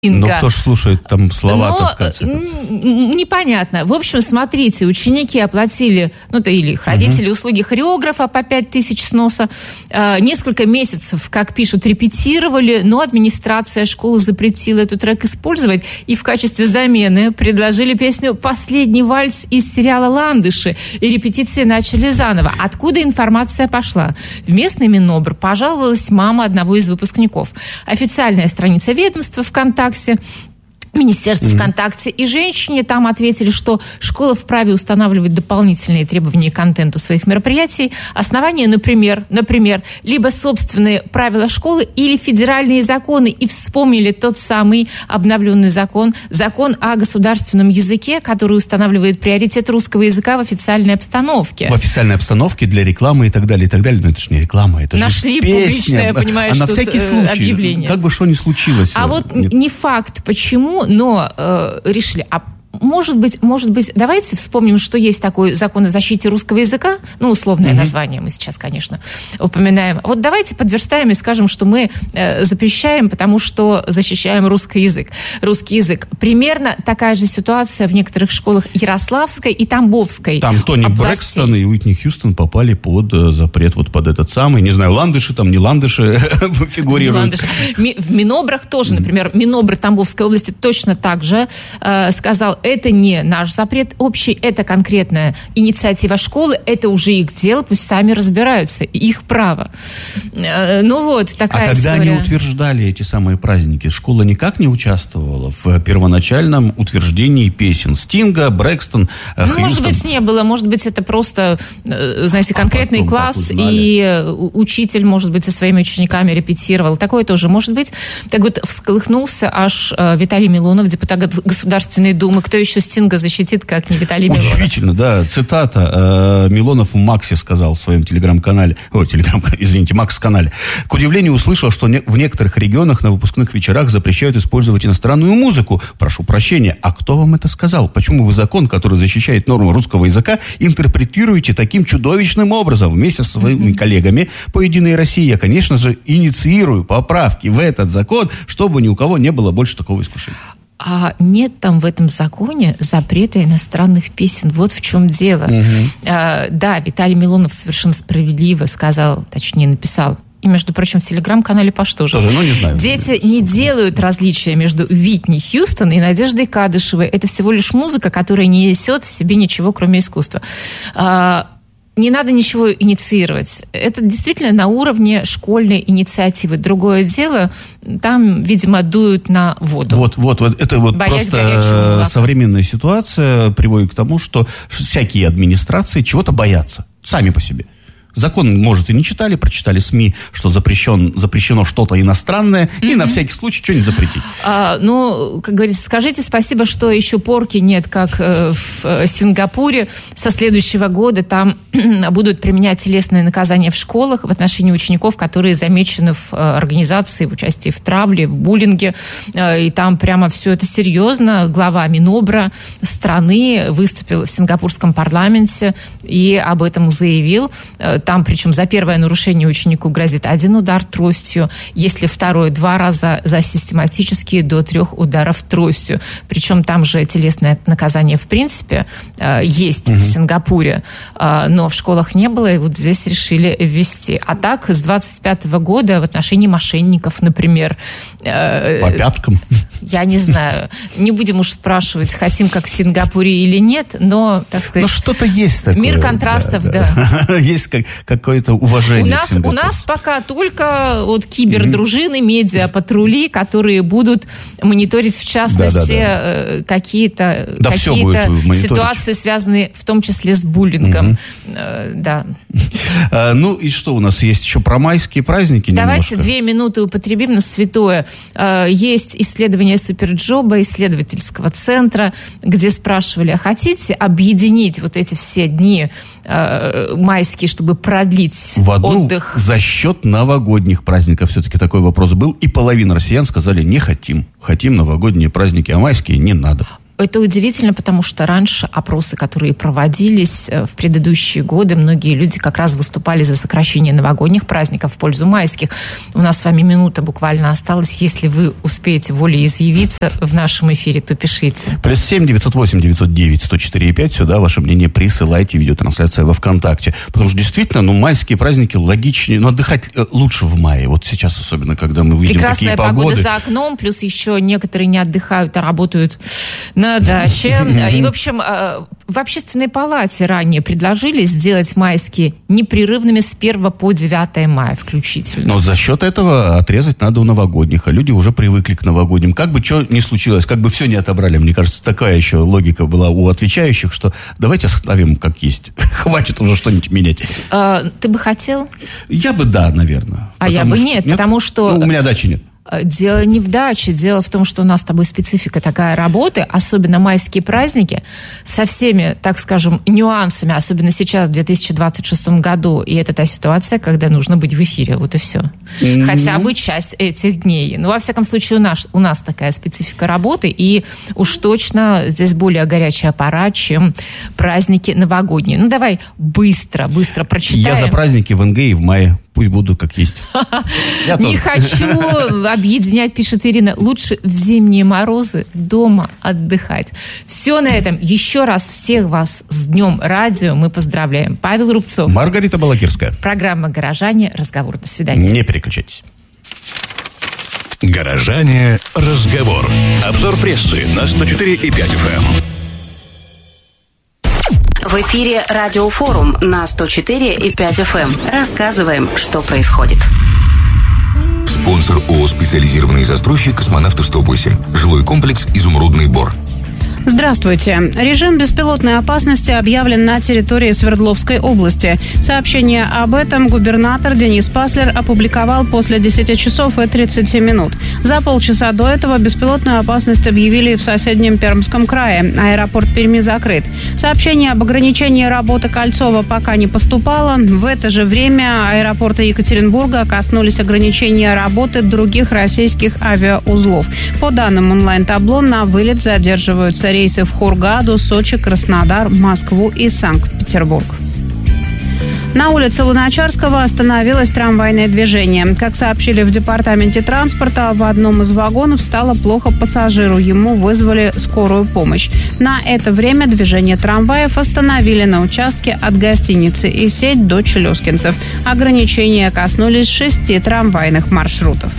Ну, кто ж слушает там слова-то в конце концов? Непонятно. В общем, смотрите, ученики оплатили, или их родители, услуги хореографа по 5000 с носа. Несколько месяцев, как пишут, репетировали, но администрация школы запретила этот трек использовать и в качестве замены предложили песню «Последний вальс» из сериала «Ландыши», и репетиции начали заново. Откуда информация пошла? В местный Минобр пожаловалась мама одного из выпускников. Официальная страница ведомства ВКонтакте, Министерство ВКонтакте, и женщине там ответили, что школа вправе устанавливать дополнительные требования к контенту своих мероприятий. Основания, например, либо собственные правила школы или федеральные законы, и вспомнили тот самый обновленный закон о государственном языке, который устанавливает приоритет русского языка в официальной обстановке. В официальной обстановке для рекламы и так далее, и так далее. Но это же не реклама, это нашли же песня. Публичное, я понимаю, на всякий случай, объявление. Как бы что ни случилось. А вот не факт, почему, но решили, может быть, давайте вспомним, что есть такой закон о защите русского языка, условное название мы сейчас, конечно, упоминаем. Вот давайте подверстаем и скажем, что мы запрещаем, потому что защищаем русский язык. Примерно такая же ситуация в некоторых школах Ярославской и Тамбовской. Там Тони Брэкстон и Уитни Хьюстон попали под запрет, вот под этот самый, не знаю, ландыши, там не ландыши фигурируют. В Минобрах тоже, например, Минобр Тамбовской области точно так же сказал, это не наш запрет общий, это конкретная инициатива школы, это уже их дело, пусть сами разбираются, их право. Такая история. А когда они утверждали эти самые праздники, школа никак не участвовала в первоначальном утверждении песен Стинга, Брэкстон, Хьюстон? Может быть, не было, может быть, это просто, знаете, конкретный класс, и учитель, может быть, со своими учениками репетировал. Такое тоже может быть. Так вот, всколыхнулся аж Виталий Милонов, депутат Государственной Думы. Кто еще Стинга защитит, как не Виталий Милонов? Удивительно, да. Цитата. Милонов в Максе сказал в своем телеграм-канале. Макс-канале. К удивлению, услышал, что в некоторых регионах на выпускных вечерах запрещают использовать иностранную музыку. Прошу прощения, а кто вам это сказал? Почему вы закон, который защищает нормы русского языка, интерпретируете таким чудовищным образом? Вместе со своими коллегами по «Единой России» я, конечно же, инициирую поправки в этот закон, чтобы ни у кого не было больше такого искушения. А нет там в этом законе запрета иностранных песен. Вот в чем дело. Да, Виталий Милонов совершенно справедливо сказал, точнее написал, и, между прочим, в телеграм-канале Паш тоже. Не знаю. Дети не делают различия между Уитни Хьюстон и Надеждой Кадышевой. Это всего лишь музыка, которая не несет в себе ничего, кроме искусства. Не надо ничего инициировать. Это действительно на уровне школьной инициативы. Другое дело, там, видимо, дуют на воду. Это просто современная ситуация приводит к тому, что всякие администрации чего-то боятся. Сами по себе. Закон, может, и не читали, прочитали СМИ, что запрещено что-то иностранное, и на всякий случай что-нибудь запретить. Как говорится, скажите спасибо, что еще порки нет, как в Сингапуре. Со следующего года там будут применять телесные наказания в школах в отношении учеников, которые замечены в организации, в участии в травле, в буллинге. И там прямо все это серьезно. Глава Минобра страны выступил в сингапурском парламенте и об этом заявил. Там, причем, за первое нарушение ученику грозит 1 удар тростью, если второе 2 раза, за систематические до 3 ударов тростью. Причем там же телесное наказание, в принципе, есть в Сингапуре, но в школах не было, и вот здесь решили ввести. А так, с 25 года в отношении мошенников, например... По пяткам? Я не знаю. Не будем уж спрашивать, хотим как в Сингапуре или нет, но, так сказать... Но что-то есть такое. Мир контрастов, да. Есть какое-то уважение к Сингапуру. У нас пока только кибердружины, медиа-патрули, которые будут мониторить, в частности, какие-то ситуации, связанные в том числе с буллингом. Да. Ну и что у нас есть еще про майские праздники? Давайте 2 минуты употребим на святое. Есть исследование Суперджоба, исследовательского центра, где спрашивали, а хотите объединить вот эти все дни майские, чтобы продлить в одну отдых? За счет новогодних праздников все-таки такой вопрос был, и половина россиян сказали, не хотим. Хотим новогодние праздники, а майские не надо. Это удивительно, потому что раньше опросы, которые проводились в предыдущие годы, многие люди как раз выступали за сокращение новогодних праздников в пользу майских. У нас с вами минута буквально осталась. Если вы успеете волеизъявиться в нашем эфире, то пишите. +7 908 909 104 5. Сюда ваше мнение присылайте. Видеотрансляция во ВКонтакте. Потому что действительно, майские праздники логичнее. Но отдыхать лучше в мае. Вот сейчас особенно, когда мы видим прекрасная такие погоды. Погода за окном, плюс еще некоторые не отдыхают, а работают на даче. И, в общем, в Общественной палате ранее предложили сделать майские непрерывными с 1 по 9 мая включительно. Но за счет этого отрезать надо у новогодних, а люди уже привыкли к новогодним. Как бы что ни случилось, как бы все не отобрали. Мне кажется, такая еще логика была у отвечающих, что давайте оставим как есть. Хватит уже что-нибудь менять. Ты бы хотел? Я бы да, наверное. А я бы нет, потому что... у меня дачи нет. Дело не в даче, дело в том, что у нас с тобой специфика такая работы, особенно майские праздники, со всеми, так скажем, нюансами, особенно сейчас, в 2026 году, и это та ситуация, когда нужно быть в эфире, вот и все. Хотя бы часть этих дней. Ну, во всяком случае, у нас такая специфика работы, и уж точно здесь более горячий аппарат, чем праздники новогодние. Ну, давай быстро прочитаем. Я за праздники в НГ и в мае. Пусть буду как есть. Не хочу объединять, пишет Ирина. Лучше в зимние морозы дома отдыхать. Все на этом. Еще раз всех вас с Днем радио мы поздравляем. Павел Рубцов. Маргарита Балакирская. Программа «Горожане». Разговор. До свидания. Не переключайтесь. «Горожане. Разговор». Обзор прессы на 104,5 FM. В эфире «Радиофорум» на 104,5 FM. Рассказываем, что происходит. Спонсор ООО «Специализированный застройщик «Космонавтов 108». Жилой комплекс «Изумрудный Бор». Здравствуйте. Режим беспилотной опасности объявлен на территории Свердловской области. Сообщение об этом губернатор Денис Паслер опубликовал после 10 часов и 30 минут. За полчаса до этого беспилотную опасность объявили в соседнем Пермском крае. Аэропорт Перми закрыт. Сообщение об ограничении работы Кольцова пока не поступало. В это же время аэропорта Екатеринбурга коснулись ограничения работы других российских авиаузлов. По данным онлайн-табло, на вылет задерживаются рейсы в Хургаду, Сочи, Краснодар, Москву и Санкт-Петербург. На улице Луначарского остановилось трамвайное движение. Как сообщили в департаменте транспорта, в одном из вагонов стало плохо пассажиру. Ему вызвали скорую помощь. На это время движение трамваев остановили на участке от гостиницы «Исеть» до Челюскинцев. Ограничения коснулись 6 трамвайных маршрутов.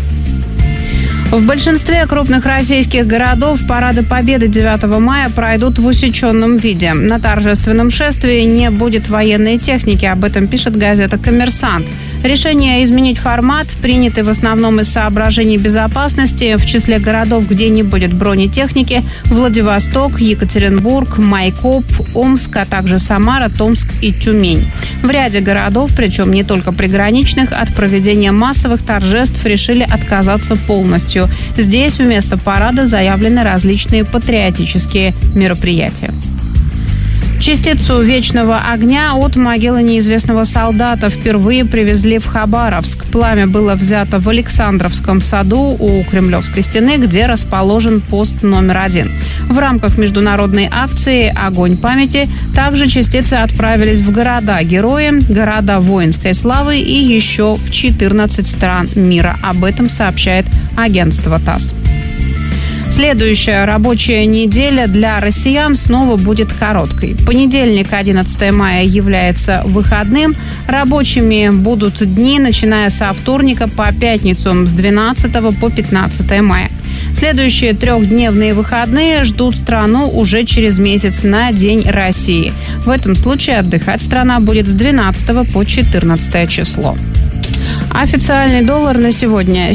В большинстве крупных российских городов парады Победы 9 мая пройдут в усеченном виде. На торжественном шествии не будет военной техники, об этом пишет газета «Коммерсант». Решение изменить формат приняты в основном из соображений безопасности. В числе городов, где не будет бронетехники, Владивосток, Екатеринбург, Майкоп, Омск, а также Самара, Томск и Тюмень. В ряде городов, причем не только приграничных, от проведения массовых торжеств решили отказаться полностью. Здесь вместо парада заявлены различные патриотические мероприятия. Частицу вечного огня от могилы неизвестного солдата впервые привезли в Хабаровск. Пламя было взято в Александровском саду у Кремлевской стены, где расположен пост номер 1. В рамках международной акции «Огонь памяти» также частицы отправились в города-герои, города воинской славы и еще в 14 стран мира. Об этом сообщает агентство ТАСС. Следующая рабочая неделя для россиян снова будет короткой. Понедельник, 11 мая, является выходным. Рабочими будут дни, начиная со вторника по пятницу с 12 по 15 мая. Следующие трехдневные выходные ждут страну уже через месяц на День России. В этом случае отдыхать страна будет с 12 по 14 число. Официальный доллар на сегодня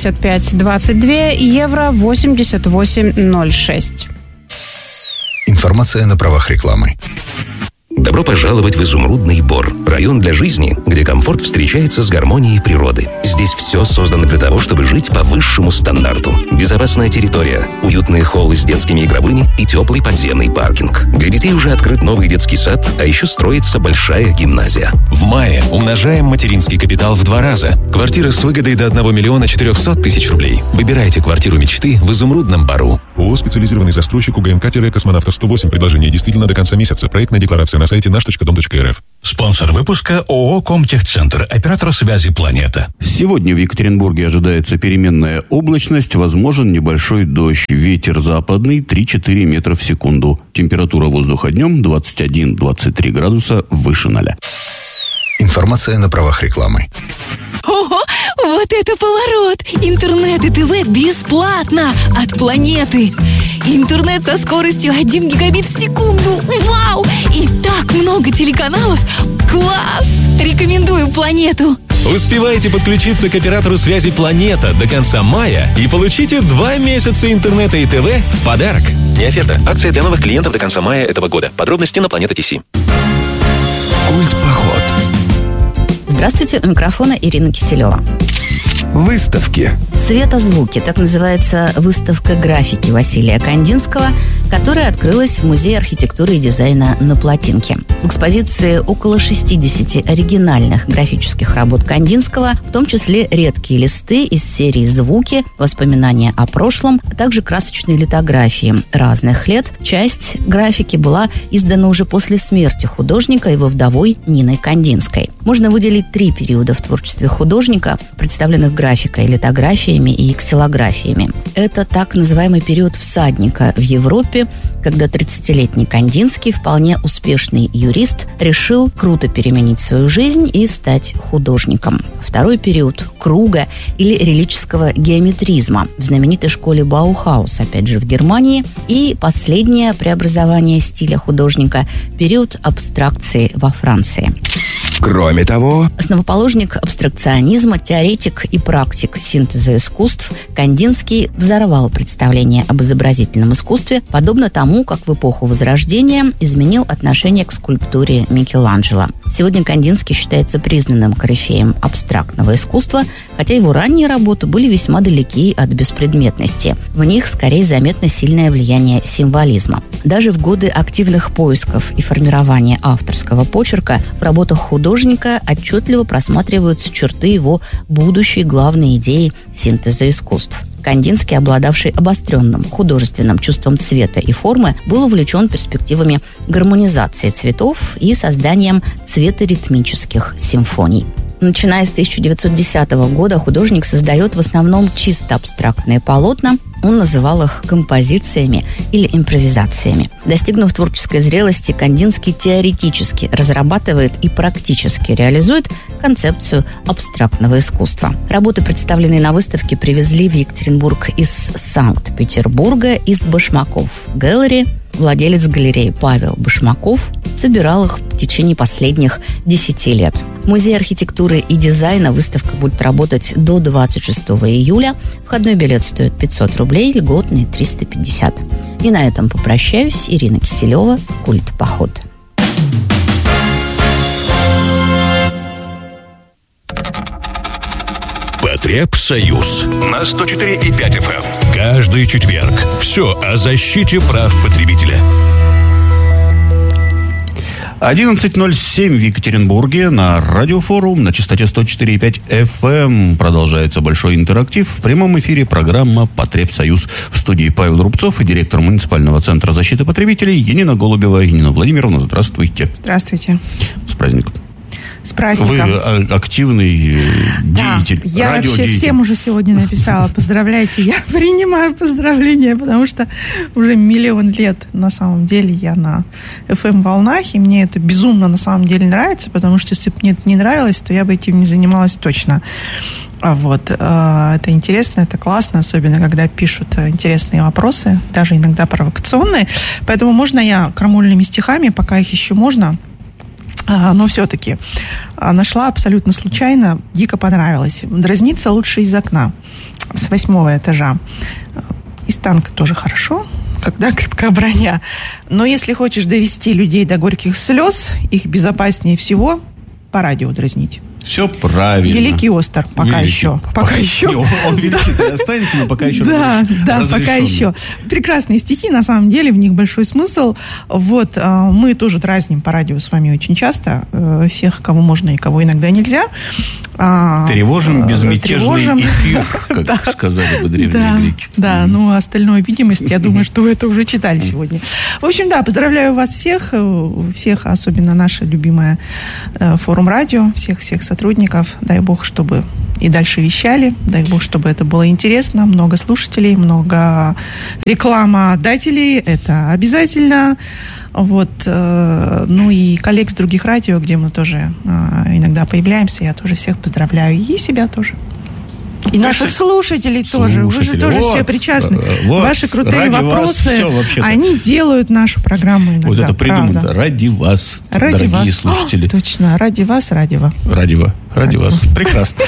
75.22, евро 88.06. Информация на правах рекламы. Добро пожаловать в Изумрудный Бор. Район для жизни, где комфорт встречается с гармонией природы. Здесь все создано для того, чтобы жить по высшему стандарту. Безопасная территория, уютные холлы с детскими игровыми и теплый подземный паркинг. Для детей уже открыт новый детский сад, а еще строится большая гимназия. В мае умножаем материнский капитал в 2 раза. Квартира с выгодой до 1 миллиона 400 тысяч рублей. Выбирайте квартиру мечты в Изумрудном Бору. ООО «Специализированный застройщик УГМК-Космонавтов 108». Предложение действительно до конца месяца. Проектная декларация на сайте наш.дом.рф. Спонсор выпуска ООО «Комтехцентр», оператор связи «Планета». Сегодня в Екатеринбурге ожидается переменная облачность, возможен небольшой дождь. Ветер западный 3-4 метра в секунду. Температура воздуха днем 21-23 градуса выше 0. Информация на правах рекламы. Ого, вот это поворот! Интернет и ТВ бесплатно от Планеты. Интернет со скоростью 1 гигабит в секунду. Вау! И так много телеканалов. Класс! Рекомендую Планету. Успевайте подключиться к оператору связи «Планета» до конца мая и получите 2 месяца интернета и ТВ в подарок. Не оферта. Акция для новых клиентов до конца мая этого года. Подробности на Планета.ТС. Культпоход. Здравствуйте, у микрофона Ирина Киселева. Выставки. «Цветозвуки» – так называется выставка графики Василия Кандинского, которая открылась в Музее архитектуры и дизайна на Плотинке. В экспозиции около 60 оригинальных графических работ Кандинского, в том числе редкие листы из серии «Звуки», воспоминания о прошлом, а также красочные литографии разных лет. Часть графики была издана уже после смерти художника его вдовой Ниной Кандинской. Можно выделить 3 периода в творчестве художника, представленных графикой, литографиями и ксилографиями. Это так называемый период всадника в Европе, когда 30-летний Кандинский, вполне успешный юрист, решил круто переменить свою жизнь и стать художником. Второй период круга или религического геометризма в знаменитой школе Баухаус, опять же в Германии. И последнее преобразование стиля художника – период абстракции во Франции. Кроме того, основоположник абстракционизма, теоретик и практик синтеза искусств, Кандинский взорвал представление об изобразительном искусстве, подобно тому, как в эпоху Возрождения изменил отношение к скульптуре Микеланджело. Сегодня Кандинский считается признанным корифеем абстрактного искусства, хотя его ранние работы были весьма далеки от беспредметности. В них скорее заметно сильное влияние символизма. Даже в годы активных поисков и формирования авторского почерка в работах художника отчетливо просматриваются черты его будущей главной идеи синтеза искусств. Кандинский, обладавший обостренным художественным чувством цвета и формы, был увлечен перспективами гармонизации цветов и созданием цветоритмических симфоний. Начиная с 1910 года художник создает в основном чисто абстрактные полотна. Он называл их композициями или импровизациями. Достигнув творческой зрелости, Кандинский теоретически разрабатывает и практически реализует концепцию абстрактного искусства. Работы, представленные на выставке, привезли в Екатеринбург из Санкт-Петербурга, из Башмаков Гэллери. Владелец галереи Павел Башмаков собирал их в течение последних 10 лет. В Музее архитектуры и дизайна выставка будет работать до 26 июля. Входной билет стоит 500 рублей, льготный 350. И на этом попрощаюсь. Ирина Киселева, Культпоход. Потребсоюз на 104,5 FM. Каждый четверг. Все о защите прав потребителя. 11:07 в Екатеринбурге на Радиофорум на частоте 104,5 FM. Продолжается большой интерактив. В прямом эфире программа «Потребсоюз». В студии Павел Рубцов и директор муниципального центра защиты потребителей Енина Голубева. Енина Владимировна, здравствуйте. Здравствуйте. С праздником. С праздником. Вы активный деятель, я вообще всем уже сегодня написала: поздравляйте, я принимаю поздравления, потому что уже миллион лет на самом деле я на FM-волнах, и мне это безумно на самом деле нравится, потому что если бы мне это не нравилось, то я бы этим не занималась точно. Вот. Это интересно, это классно, особенно когда пишут интересные вопросы, даже иногда провокационные. Поэтому можно я крамольными стихами, пока их еще можно. Но все-таки нашла абсолютно случайно, дико понравилось. Дразниться лучше из окна с 8-го этажа. Из танка тоже хорошо, когда крепка броня. Но если хочешь довести людей до горьких слез, их безопаснее всего по радио дразнить. Все правильно. Великий Остер, пока еще. Пока еще. Он великий останется, но пока еще да, пока еще. Прекрасные стихи, на самом деле, в них большой смысл. Вот, мы тоже дразним по радио с вами очень часто. Всех, кого можно и кого иногда нельзя. Тревожим безмятежный эфир, как сказали бы древние греки. Да, ну, остальное видимость, я думаю, что вы это уже читали сегодня. В общем, да, поздравляю вас всех, особенно наше любимое Форум Радио, всех сотрудников. Дай бог, чтобы и дальше вещали. Дай бог, чтобы это было интересно. Много слушателей, много рекламодателей. Это обязательно. Вот, ну и коллег с других радио, где мы тоже иногда появляемся, я тоже всех поздравляю. И себя тоже. И наших слушателей тоже. Вы же тоже все причастны. Ваши крутые вопросы, они делают нашу программу иногда. Вот это придумано. Ради вас, дорогие слушатели. Точно. Ради вас, радио. Ради вас. Прекрасно.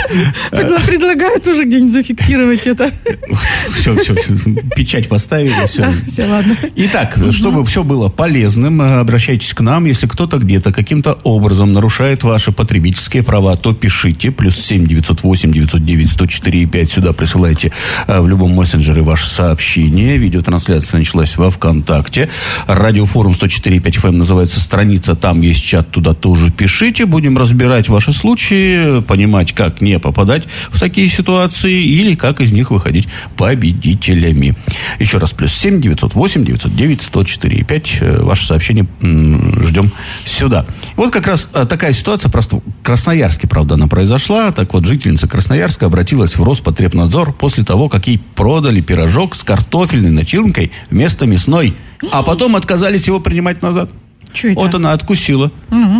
Предлагаю тоже где-нибудь зафиксировать это. Все. Печать поставили. Все, ладно. Итак, чтобы все было полезным, обращайтесь к нам. Если кто-то где-то каким-то образом нарушает ваши потребительские права, то пишите. +7 908 909 104,5. Сюда присылайте в любом мессенджере ваше сообщение. Видеотрансляция началась во ВКонтакте. Радиофорум 104,5 FM называется страница. Там есть чат, туда тоже пишите. Будем разбирать ваши случаи, понимать, как не попадать в такие ситуации или как из них выходить победителями. Еще раз, +7 908 909 104,5. Ваше сообщение ждем сюда. Вот как раз такая ситуация, просто в Красноярске, правда, она произошла. Так вот, жительница Красноярска обратилась в Роспотребнадзор после того, как ей продали пирожок с картофельной начинкой вместо мясной, а потом отказались его принимать назад. Вот она откусила.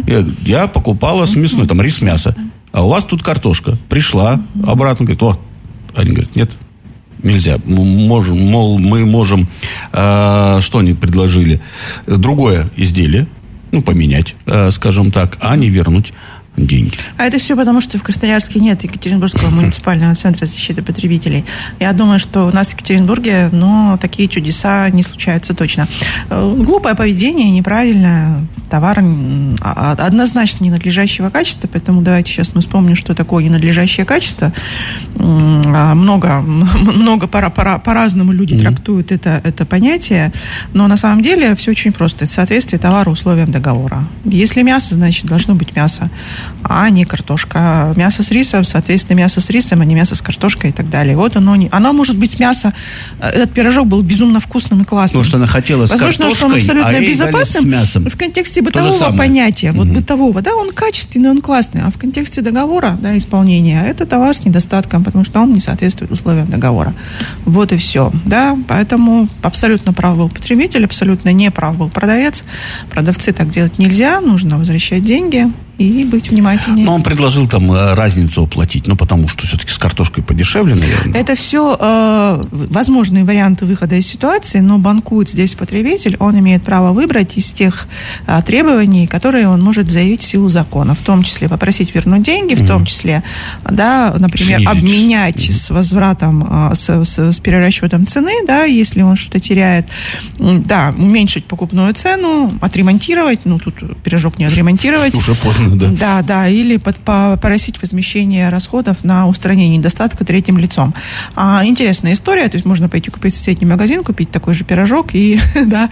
Я покупала с мясной, там рис, мясо. А у вас тут картошка. Пришла обратно, говорит, вот. Они говорят, нет, нельзя. Мы можем, что они предложили? Другое изделие, поменять, скажем так, а не вернуть деньги. А это все потому, что в Красноярске нет Екатеринбургского муниципального центра защиты потребителей. Я думаю, что у нас в Екатеринбурге, такие чудеса не случаются точно. Глупое поведение, неправильное, товар однозначно ненадлежащего качества, поэтому давайте сейчас мы вспомним, что такое ненадлежащее качество. Много по-разному люди трактуют это понятие, но на самом деле все очень просто. Это соответствие товара условиям договора. Если мясо, значит, должно быть мясо, а не картошка. Мясо с рисом, соответственно, мясо с рисом, а не мясо с картошкой и так далее. Вот оно может быть мясо. Этот пирожок был безумно вкусным и классным. Может, она хотела с картошкой, возможно, что он абсолютно безопасным. С мясом. В контексте бытового понятия, бытового, да, он качественный, он классный, а в контексте договора, да, исполнения, это товар с недостатком, потому что он не соответствует условиям договора. Вот и все, да, поэтому абсолютно прав был потребитель, абсолютно не прав был продавец. Продавцы так делать нельзя, нужно возвращать деньги и быть внимательнее. Но он предложил там разницу оплатить, потому что все-таки с картошкой подешевле, наверное. Это все возможные варианты выхода из ситуации, но банкует здесь потребитель, он имеет право выбрать из тех требований, которые он может заявить в силу закона, в том числе попросить вернуть деньги, в том числе, да, например, снизить, обменять с возвратом, с перерасчетом цены, да, если он что-то теряет, да, уменьшить покупную цену, отремонтировать, тут пирожок не отремонтировать. Уже поздно. Да, или попросить возмещение расходов на устранение недостатка третьим лицом. Интересная история, то есть можно пойти купить в соседний магазин, купить такой же пирожок и,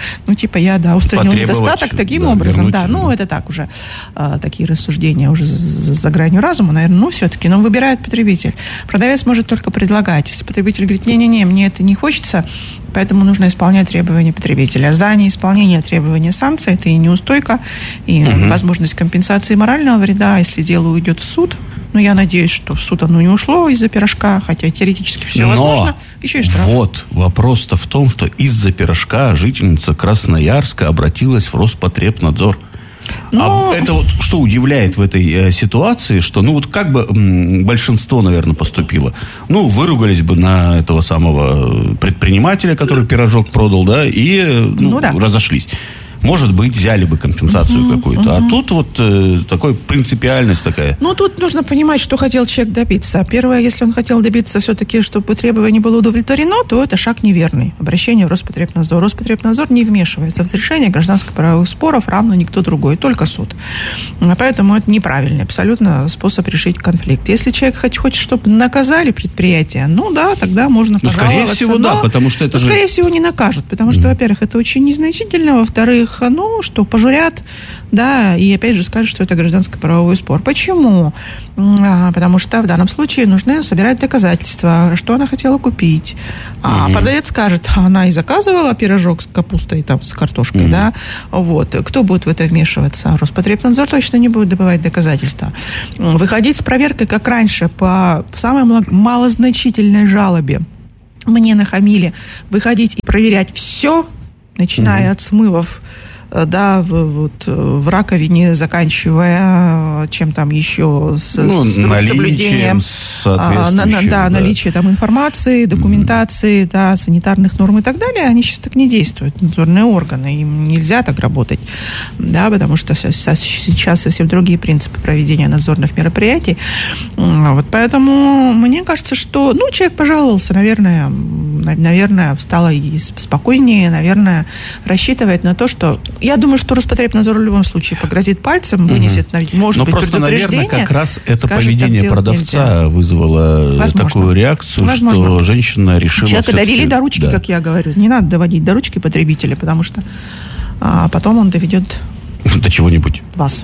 я устранил недостаток таким образом. Это так уже, такие рассуждения уже за гранью разума, наверное, все-таки, но выбирает потребитель. Продавец может только предлагать. Если потребитель говорит, не-не-не, мне это не хочется, поэтому нужно исполнять требования потребителя. За неисполнение требования санкций — это и неустойка, и возможность компенсации морального вреда, если дело уйдет в суд. Я надеюсь, что в суд оно не ушло из-за пирожка, хотя теоретически все возможно. Еще и штраф. Вот, вопрос-то в том, что из-за пирожка жительница Красноярска обратилась в Роспотребнадзор. Это вот что удивляет в этой ситуации, что, как бы большинство, наверное, поступило. Выругались бы на этого самого предпринимателя, который пирожок продал, да, и разошлись. может быть, взяли бы компенсацию какую-то. А тут вот такой принципиальность такая. Ну, тут нужно понимать, что хотел человек добиться. Первое, если он хотел добиться все-таки, чтобы требование было удовлетворено, то это шаг неверный. Обращение в Роспотребнадзор. Роспотребнадзор не вмешивается в решение гражданско-правовых споров, равно никто другой, только суд. Поэтому это неправильный абсолютно способ решить конфликт. Если человек хочет, чтобы наказали предприятие, ну да, тогда можно пожаловаться. Скорее всего, да, потому что это скорее всего, не накажут, потому что, во-первых, это очень незначительно, во-вторых, ну, что пожурят, да, и опять же скажут, что это гражданско-правовой спор. Почему? Потому что в данном случае нужно собирать доказательства, что она хотела купить. А продавец скажет, она и заказывала пирожок с капустой, там, с картошкой, да, вот. Кто будет в это вмешиваться? Роспотребнадзор точно не будет добывать доказательства. Выходить с проверкой, как раньше, по самой малозначительной жалобе, мне нахамили, выходить и проверять все, начиная от смывов, да, в раковине, заканчивая чем там еще, с соблюдением наличие там информации, документации, да, санитарных норм и так далее, они сейчас так не действуют, надзорные органы, им нельзя так работать, да, потому что сейчас совсем другие принципы проведения надзорных мероприятий, вот, поэтому мне кажется, что, ну, человек пожаловался, наверное, стало и спокойнее, наверное, рассчитывает на то, что я думаю, что Роспотребнадзор в любом случае погрозит пальцем, вынесет, может быть, просто, предупреждение. Наверное, как раз это поведение продавца вызвало такую реакцию, что женщина решила... Человека довели до ручки, да, как я говорю. Не надо доводить до ручки потребителя, потому что потом он доведет... До чего-нибудь. Вас.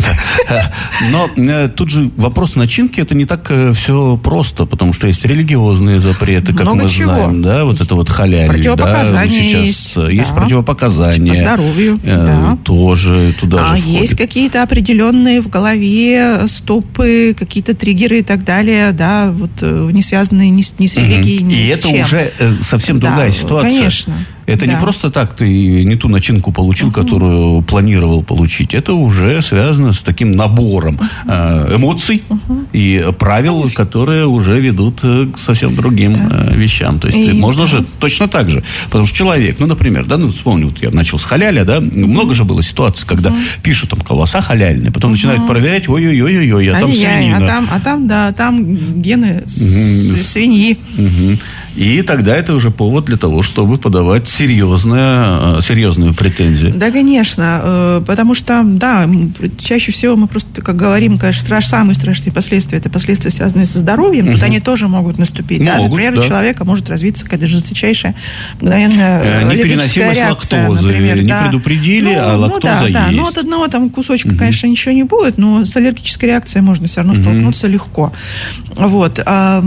Но тут же вопрос начинки, это не так все просто, потому что есть религиозные запреты, как мы знаем, да, вот это вот халяль. Противопоказания сейчас есть противопоказания. По здоровью. Тоже туда же входит. Есть какие-то определенные в голове стопы, какие-то триггеры и так далее, да, вот не связанные ни с религией, ни с чем. И это уже совсем другая ситуация. Конечно. Это не просто так ты не ту начинку получил, которую планировал получить. Это уже связано с таким набором эмоций и правил, которые уже ведут к совсем другим вещам. То есть можно же точно так же. Потому что человек, ну, например, да, ну, вспомню, вот я начал с халяля, да, много же было ситуаций, когда пишут там колбаса халяльная, потом начинают проверять, ой-ой-ой, а там свинина. Там гены свиньи. И тогда это уже повод для того, чтобы подавать серьезную претензию. Да, конечно, потому что, да, чаще всего мы просто, как говорим, конечно, самые страшные последствия, это последствия, связанные со здоровьем, тут они тоже могут наступить. Например, у человека может развиться какая-то жесточайшая мгновенная аллергическая реакция. Лактозы, например, не предупредили, а лактоза есть. Да, но от одного там кусочка, конечно, ничего не будет, но с аллергической реакцией можно все равно столкнуться легко. Вот. Когда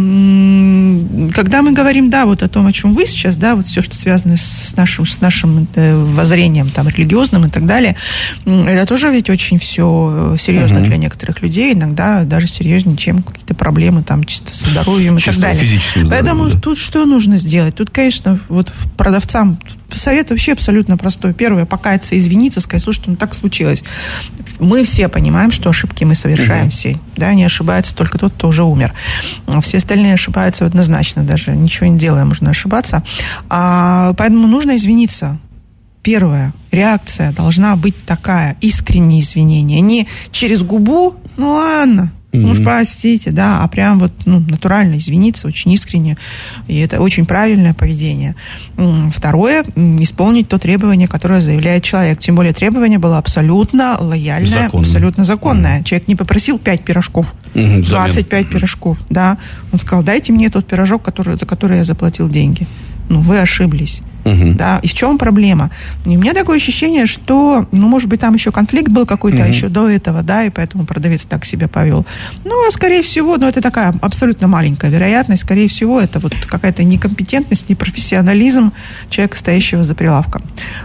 мы говорим, да, вот о том, о чем вы сейчас, да, вот все, что связано с нашим воззрением, там, религиозным и так далее, это тоже ведь очень все серьезно для некоторых людей, иногда даже серьезнее, чем какие-то проблемы там чисто со здоровьем и так далее. Поэтому тут что нужно сделать? Тут, конечно, вот продавцам совет вообще абсолютно простой. Первое, покаяться, извиниться, сказать, слушайте, ну так случилось. Мы все понимаем, что ошибки мы совершаем все. Да, не ошибается только тот, кто уже умер. Все остальные ошибаются однозначно, даже ничего не делая, можно ошибаться. Поэтому нужно извиниться. Первая реакция должна быть такая, искреннее извинение. Не через губу, ну ладно, ну уж простите, да, а прям вот натурально извиниться, очень искренне. И это очень правильное поведение. Второе, исполнить то требование, которое заявляет человек. Тем более требование было абсолютно лояльное, абсолютно законное. Человек не попросил 5 пирожков, 25 пирожков, да. Он сказал, дайте мне тот пирожок, за который я заплатил деньги. Ну, вы ошиблись. Да, и в чем проблема? И у меня такое ощущение, что, может быть, там еще конфликт был какой-то еще до этого, да, и поэтому продавец так себя повел. Скорее всего, это такая абсолютно маленькая вероятность, скорее всего, это вот какая-то некомпетентность, непрофессионализм человека, стоящего за прилавком.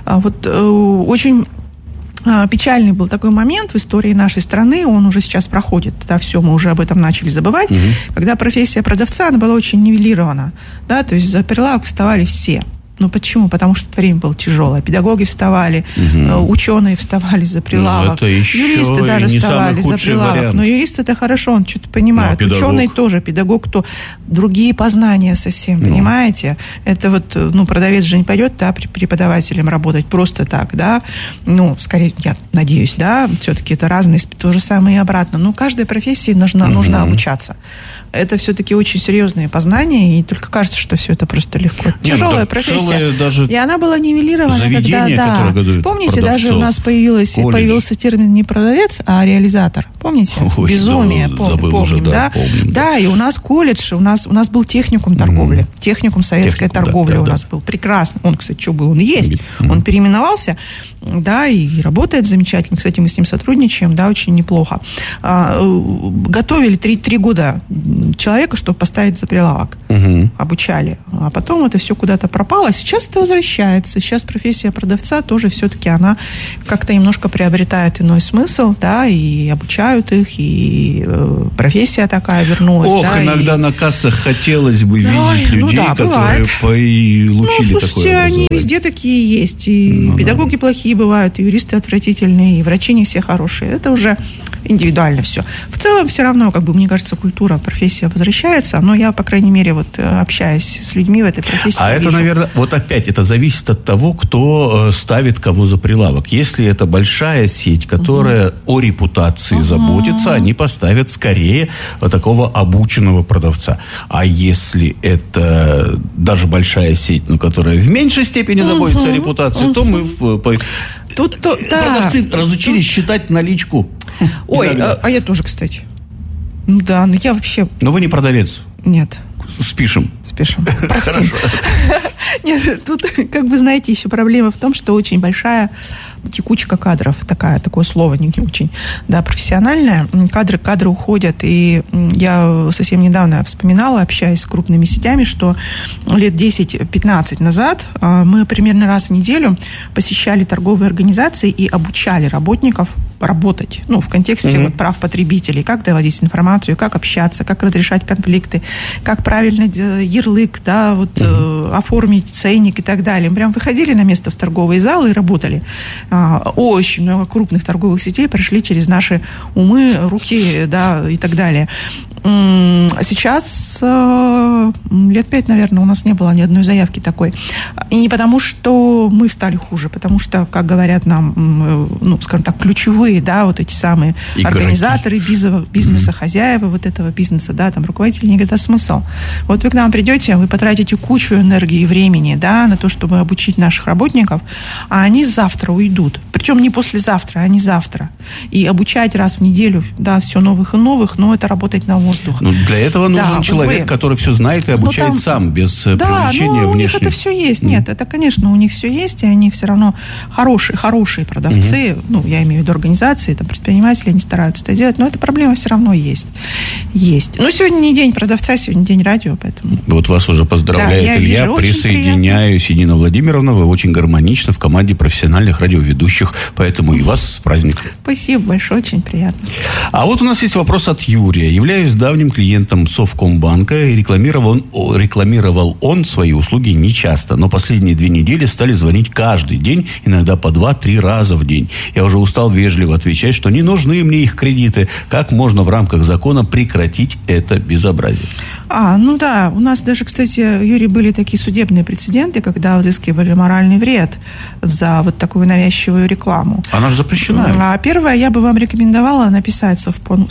Очень печальный был такой момент в истории нашей страны, он уже сейчас проходит, да, все, мы уже об этом начали забывать, когда профессия продавца, она была очень нивелирована, да, то есть за прилавок вставали все. Ну, почему? Потому что время было тяжелое. Педагоги вставали, ученые вставали за прилавок, юристы даже вставали за прилавок. Вариант. Но юристы это хорошо, он что-то понимает. Ну, ученый тоже, педагог, то другие познания совсем, понимаете? Это вот, ну, продавец же не пойдет, да, преподавателем работать просто так, да. Ну, скорее, я надеюсь, да, все-таки это разные, то же самое и обратно. Ну, каждой профессии нужно обучаться. Это все-таки очень серьезные познания, и только кажется, что все это просто легко. Тяжелая профессия. И она была нивелирована тогда, да. Помните, даже у нас появился термин не продавец, а реализатор. Помните? Ой, Безумие, помним, уже, да? Помним, да, и у нас колледж, у нас был техникум торговли, техникум советской торговли у нас был прекрасный. Он, кстати, что был? Он есть. Он переименовался, да, и работает замечательно. Кстати, мы с ним сотрудничаем, да, очень неплохо. Готовили 3 года человека, чтобы поставить за прилавок. Обучали. А потом это все куда-то пропало. Сейчас это возвращается. Сейчас профессия продавца тоже все-таки она как-то немножко приобретает иной смысл, да, и обучают их, и профессия такая вернулась. Ох, да, иногда на кассах хотелось бы видеть людей, которые получили слушайте, такое они везде такие есть. И педагоги плохие бывают, и юристы отвратительные, и врачи не все хорошие. Это уже индивидуально все. В целом все равно, как бы, мне кажется, культура, профессия возвращается, но я, по крайней мере, вот общаясь с людьми в этой профессии. А это, наверное, вот опять, это зависит от того, кто ставит кого за прилавок. Если это большая сеть, которая о репутации заботится, они поставят скорее такого обученного продавца. А если это даже большая сеть, но которая в меньшей степени заботится о репутации, то мы продавцы разучились считать наличку. Ой, а я тоже, кстати. Ну да, но я вообще... Но вы не продавец? Нет. Спишем. Прости. Нет, тут, как бы, знаете, еще проблема в том, что очень большая текучка кадров, такое слово не очень, да, профессиональное. Кадры уходят, и я совсем недавно вспоминала, общаясь с крупными сетями, что лет 10-15 назад мы примерно раз в неделю посещали торговые организации и обучали работников работать, ну, в контексте вот прав потребителей, как доводить информацию, как общаться, как разрешать конфликты, как правильно ярлык, да, вот оформить ценник и так далее. Мы прям выходили на место в торговые залы и работали. Очень много крупных торговых сетей прошли через наши умы, руки, да, и так далее. Сейчас лет 5, наверное, у нас не было ни одной заявки такой. И не потому, что мы стали хуже, потому что, как говорят нам, ну, скажем так, ключевые, да, вот эти самые организаторы бизнеса, хозяева вот этого бизнеса, да, там, руководители, не говорят, а смысл? Вот вы к нам придете, вы потратите кучу энергии и времени, да, на то, чтобы обучить наших работников, а они завтра уйдут. Причем не послезавтра, а не завтра. И обучать раз в неделю, да, все новых и новых, но это работать на воздух. Ну, для этого нужен человек, который все знает и обучает сам, без привлечения внешних. У них это все есть. Нет, это, конечно, у них все есть, и они все равно хорошие продавцы, ну, я имею в виду организации, там, предприниматели, они стараются это делать, но эта проблема все равно есть. Но сегодня не день продавца, сегодня день радио, поэтому... Вот вас уже поздравляет Илья, присоединяюсь, Едина Владимировна, вы очень гармонично в команде профессиональных радиоведущих, поэтому и вас с праздником. Спасибо большое, очень приятно. А вот у нас есть вопрос от Юрия. Являюсь давним клиентом Совкомбанка, и рекламировал он свои услуги нечасто, но последние 2 недели стали звонить каждый день, иногда по 2-3 раза в день. Я уже устал вежливо отвечать, что не нужны мне их кредиты. Как можно в рамках закона прекратить это безобразие? Ну да, у нас даже, кстати, Юрий, были такие судебные прецеденты, когда взыскивали моральный вред за вот такую навязчивую рекламу. Она же запрещена. Первое, я бы вам рекомендовала написать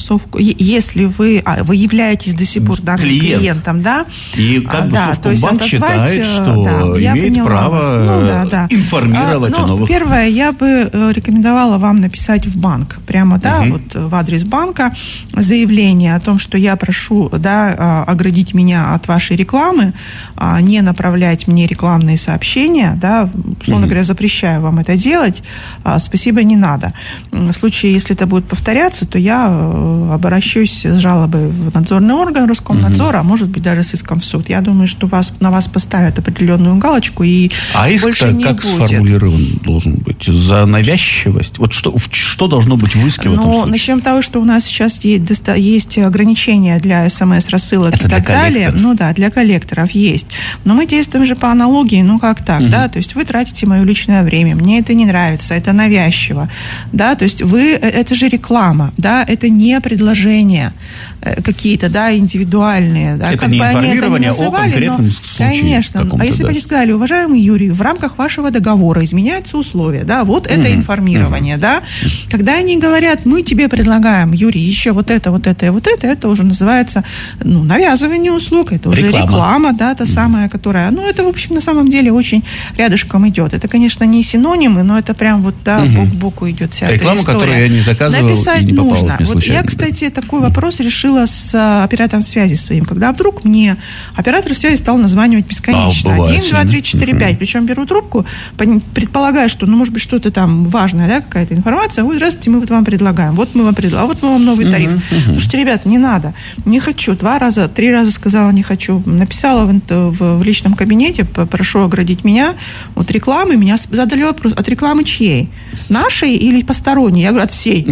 если вы являетесь до сих пор данным клиентом, да? И как бы Совкомбанк считает, что имеет право информировать о новых... Первое, я бы рекомендовала вам написать в банк, прямо, да, вот в адрес банка заявление о том, что я прошу, да, оградить меня от вашей рекламы, не направлять мне рекламные сообщения, да, условно говоря, запрещаю вам это делать, спасибо, не надо. В случае, если это будет повторяться, то я обращусь с жалобой в надзорный орган Роскомнадзора, а может быть даже с иском в суд. Я думаю, что на вас поставят определенную галочку и больше не будет. А иск как сформулирован должен быть? За навязчивость? Вот что должно быть в иске в этом случае? Начнем с того, что у нас сейчас есть ограничения для СМС-рассылок и так далее. Ну да, для коллекторов есть. Но мы действуем же по аналогии, как так, да? То есть вы тратите мое личное время, мне это не нравится, это навязчиво, да? То есть это же реклама, да? Это не предложения какие-то, да, индивидуальные. Да? Это как не бы информирование о конкретном случае. Конечно. А если бы они сказали, уважаемый Юрий, в рамках вашего договора изменяются условия, да, вот это информирование, да. Когда они говорят, мы тебе предлагаем, Юрий, еще вот это и вот это уже называется, навязывание услуг, это уже реклама, да, та самая, которая, это, в общем, на самом деле очень рядышком идет. Это, конечно, не синонимы, но это прям бок к боку идет вся реклама, эта история. Которую я не заказывал написать и не попалась нужно. мне случайно. Я, кстати, такой вопрос решила с оператором связи своим, когда вдруг мне оператор связи стал названивать бесконечно. 1, 2, 3, 4, 5. Причем беру трубку, предполагая, что, может быть, что-то там важное, да, какая-то информация. Здравствуйте, мы вот вам предлагаем. Вот мы вам новый тариф. Слушайте, ребят, не надо. Не хочу. 3 раза сказала, не хочу. Написала в личном кабинете, прошу оградить меня от рекламы. Меня задали вопрос, от рекламы чьей? Нашей или посторонней? Я говорю, от всей.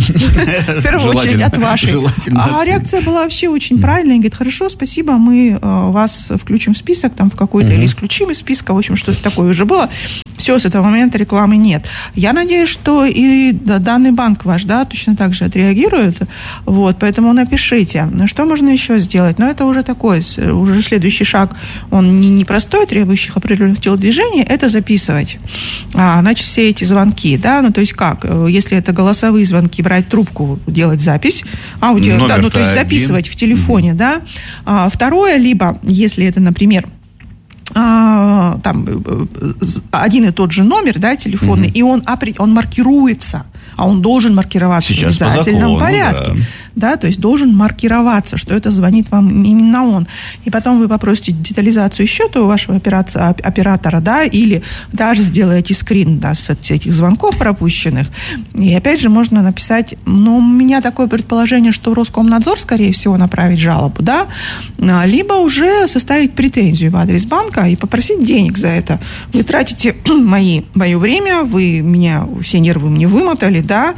В первую очередь, от вашей. А реакция была вообще очень правильная. Говорит, хорошо, спасибо, мы вас включим в список там в какой-то, или исключим из списка, в общем, что-то такое уже было. Все, с этого момента рекламы нет. Я надеюсь, что и данный банк ваш, да, точно так же отреагирует. Вот, поэтому напишите. Что можно еще сделать? Это уже такой, уже следующий шаг, он не простой, требующий определенных телодвижений, это записывать. Значит, все эти звонки, да, то есть как? Если это голосовые звонки, брать трубку, делать запись, аудио, да, то есть записывать в телефоне, да. Второе, либо, если это, например, там один и тот же номер, да, телефонный, и он маркируется, а он должен маркироваться сейчас в обязательном порядке. Да, то есть должен маркироваться, что это звонит вам именно он. И потом вы попросите детализацию счета у вашего оператора, да, или даже сделаете скрин, да, с этих звонков пропущенных. И опять же можно написать, у меня такое предположение, что в Роскомнадзор, скорее всего, направить жалобу, да, либо уже составить претензию в адрес банка и попросить денег за это. Вы тратите мое время, вы меня, все нервы мне вымотали, да,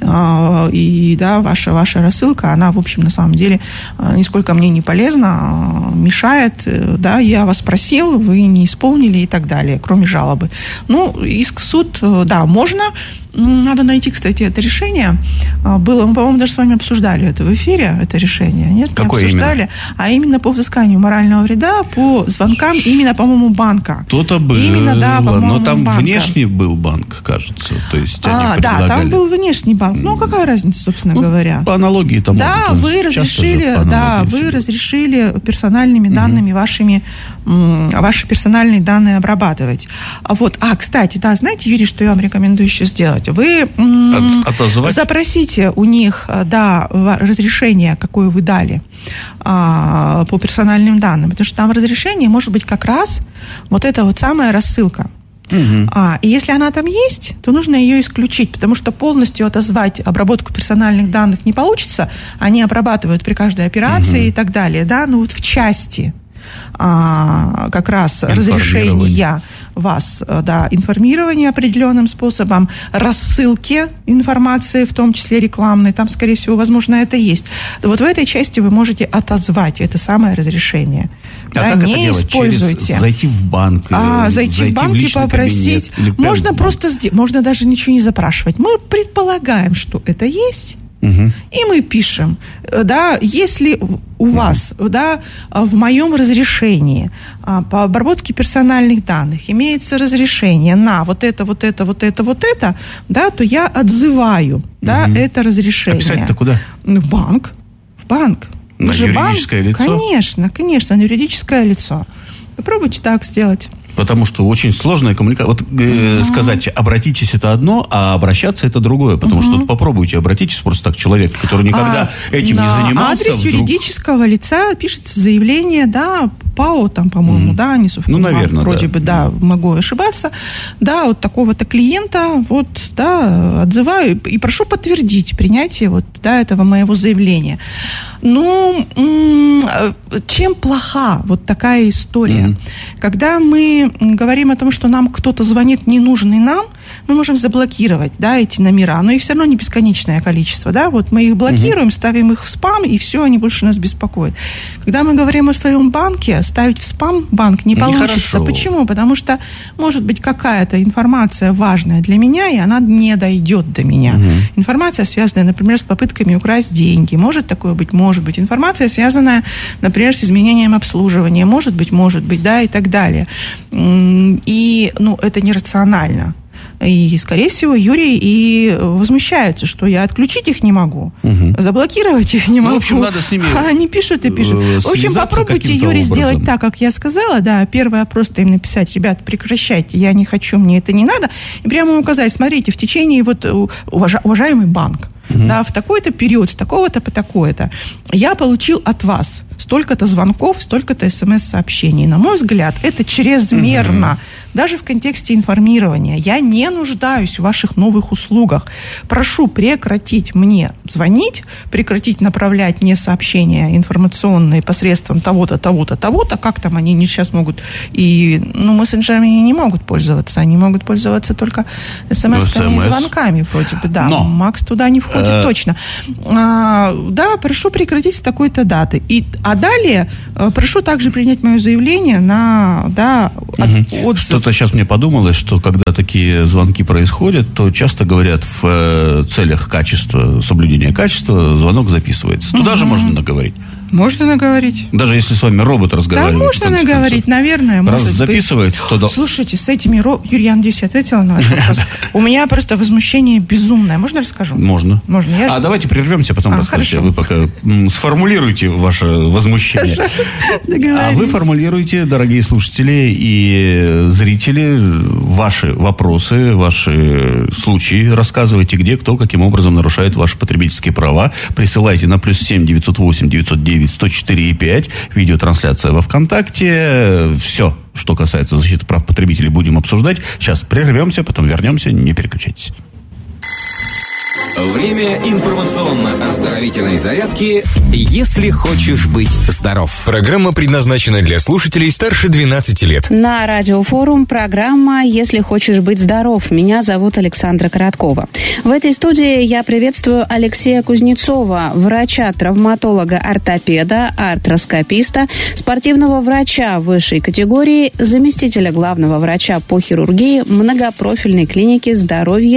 и, да, ваша рассылка, она, в общем, на самом деле, нисколько мне не полезна, мешает, да, я вас просил, вы не исполнили и так далее, кроме жалобы. Иск в суд, да, можно. Надо найти, кстати, это решение. Было, мы, по-моему, даже с вами обсуждали это в эфире, это решение. Нет, какое не обсуждали. Именно? А именно по взысканию морального вреда по звонкам именно, по-моему, банка. То-то было. Именно, да, по-моему, но там банка. Внешний был банк, кажется. То есть они предлагали. Да, там был внешний банк. Какая разница, собственно говоря? По аналогии там. Да, вы разрешили персональными данными ваши персональные данные обрабатывать. Кстати, да, знаете, Юрий, что я вам рекомендую еще сделать? Вы запросите у них, да, разрешение, какое вы дали по персональным данным, потому что там разрешение может быть как раз вот эта вот самая рассылка. И если она там есть, то нужно ее исключить, потому что полностью отозвать обработку персональных данных не получится, они обрабатывают при каждой операции и так далее, да, в части как раз разрешения вас, да, информирования определенным способом, рассылки информации, в том числе рекламной, там, скорее всего, возможно, это есть. Вот в этой части вы можете отозвать это самое разрешение. Как не это делать? Используйте. Через зайти в банк? Зайти в банк и попросить. Можно просто можно даже ничего не запрашивать. Мы предполагаем, что это есть. И мы пишем, да, если у вас, да, в моем разрешении по обработке персональных данных имеется разрешение на вот это, да, то я отзываю, да, это разрешение. А писать-то куда? В банк. На юридическое лицо? Конечно, на юридическое лицо. Попробуйте так сделать. Потому что очень сложная коммуникация. Сказать, обратитесь, это одно, а обращаться это другое. Потому что попробуйте, обратитесь просто так к человеку, который никогда этим не занимался. Адрес юридического лица пишется заявление, да, ПАО, там, по-моему, да, не Совкомбанк, наверное, вроде бы, да, могу ошибаться, да, вот такого-то клиента, вот, да, отзываю и прошу подтвердить принятие вот, да, этого моего заявления. Ну, чем плоха вот такая история? Когда мы говорим о том, что нам кто-то звонит ненужный нам, мы можем заблокировать, да, эти номера, но их все равно не бесконечное количество, да, вот мы их блокируем, ставим их в спам, и все, они больше нас беспокоят. Когда мы говорим о своем банке, ставить в спам банк не получится. Нехорошо. Почему? Потому что может быть какая-то информация важная для меня, и она не дойдет до меня. Информация, связанная, например, с попытками украсть деньги. Может такое быть? Может быть. Информация, связанная, например, с изменением обслуживания. Может быть, да, и так далее. И, ну, это нерационально. И, скорее всего, Юрий и возмущается, что я отключить их не могу, заблокировать их не могу. В общем, надо с ними они пишут и пишут. В общем, попробуйте, Юрий, сделать так, как я сказала. Да, первое, просто им написать: ребят, прекращайте, я не хочу, мне это не надо. И прямо указать: смотрите, в течение, вот, уважаемый банк, да, в такой-то период, с такого-то по такое-то, я получил от вас столько-то звонков, столько-то смс-сообщений. На мой взгляд, это чрезмерно. Даже в контексте информирования. Я не нуждаюсь в ваших новых услугах. Прошу прекратить мне звонить, прекратить направлять мне сообщения информационные посредством того-то, того-то, того-то. Как там они не сейчас могут... И, ну, мессенджерами не могут пользоваться. Они могут пользоваться только смс-ками и звонками, вроде бы. Да, Макс туда не входит точно. Да, прошу прекратить с такой-то даты. А далее прошу также принять мое заявление на... Да, Что-то сейчас мне подумалось, что когда такие звонки происходят, то часто говорят в целях качества, соблюдения качества, звонок записывается. Туда же можно наговорить. Можно наговорить. Даже если с вами робот разговаривает. Да, можно наговорить, наверное. Раз может записывает, быть. То... Слушайте, с этими... Юрий, я надеюсь, я ответила на ваш вопрос. У меня просто возмущение безумное. Можно расскажу? Можно. Давайте прервемся, потом расскажите. Вы пока сформулируйте ваше возмущение. А вы формулируйте, дорогие слушатели и зрители, ваши вопросы, ваши случаи. Рассказывайте, где, кто, каким образом нарушает ваши потребительские права. Присылайте на +7 908 909 104,5. Видеотрансляция во ВКонтакте. Все, что касается защиты прав потребителей, будем обсуждать. Сейчас прервемся, потом вернемся. Не переключайтесь. Время информационно-оздоровительной зарядки «Если хочешь быть здоров». Программа предназначена для слушателей старше 12 лет. На Радиофорум программа «Если хочешь быть здоров». Меня зовут Александра Короткова. В этой студии я приветствую Алексея Кузнецова, врача-травматолога, ортопеда, артроскописта, спортивного врача высшей категории, заместителя главного врача по хирургии многопрофильной клиники «Здоровье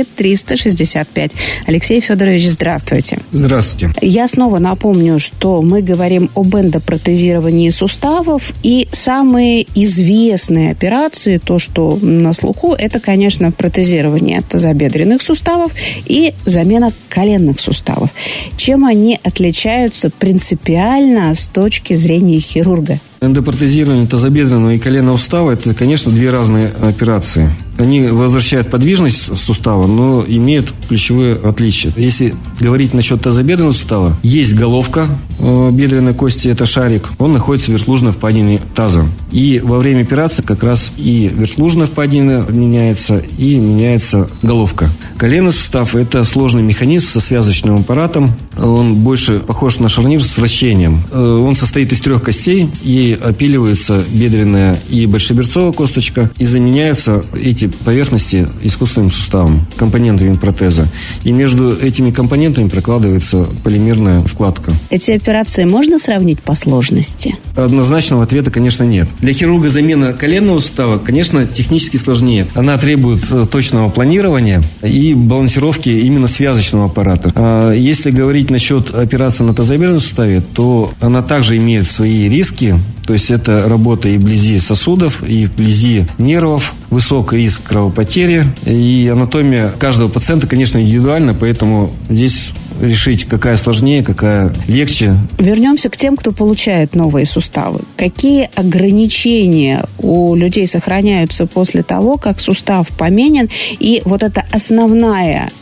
365». Алексей Федорович, здравствуйте. Здравствуйте. Я снова напомню, что мы говорим об эндопротезировании суставов, и самые известные операции, то, что на слуху, это, конечно, протезирование тазобедренных суставов и замена коленных суставов. Чем они отличаются принципиально с точки зрения хирурга? Эндопротезирование тазобедренного и коленного сустава – это, конечно, две разные операции. Они возвращают подвижность сустава, но имеют ключевые отличия. Если говорить насчет тазобедренного сустава, есть головка бедренной кости, это шарик, он находится в верхлужной впадине таза. И во время операции как раз и верхлужная впадина меняется, и меняется головка. Коленный сустав – это сложный механизм со связочным аппаратом. Он больше похож на шарнир с вращением. Он состоит из 3 костей, и опиливается бедренная и большеберцовая косточка, и заменяются эти поверхности искусственным суставом, компонентами протеза. И между этими компонентами прокладывается полимерная вкладка. Эти операции можно сравнить по сложности? Однозначного ответа, конечно, нет. Для хирурга замена коленного сустава, конечно, технически сложнее. Она требует точного планирования и балансировки именно связочного аппарата. А если говорить насчет операции на тазобедренном суставе, то она также имеет свои риски. То есть это работа и вблизи сосудов, и вблизи нервов, высокий риск кровопотери. И анатомия каждого пациента, конечно, индивидуальна, поэтому здесь решить, какая сложнее, какая легче. Вернемся к тем, кто получает новые суставы. Какие ограничения у людей сохраняются после того, как сустав поменен? И вот эта основная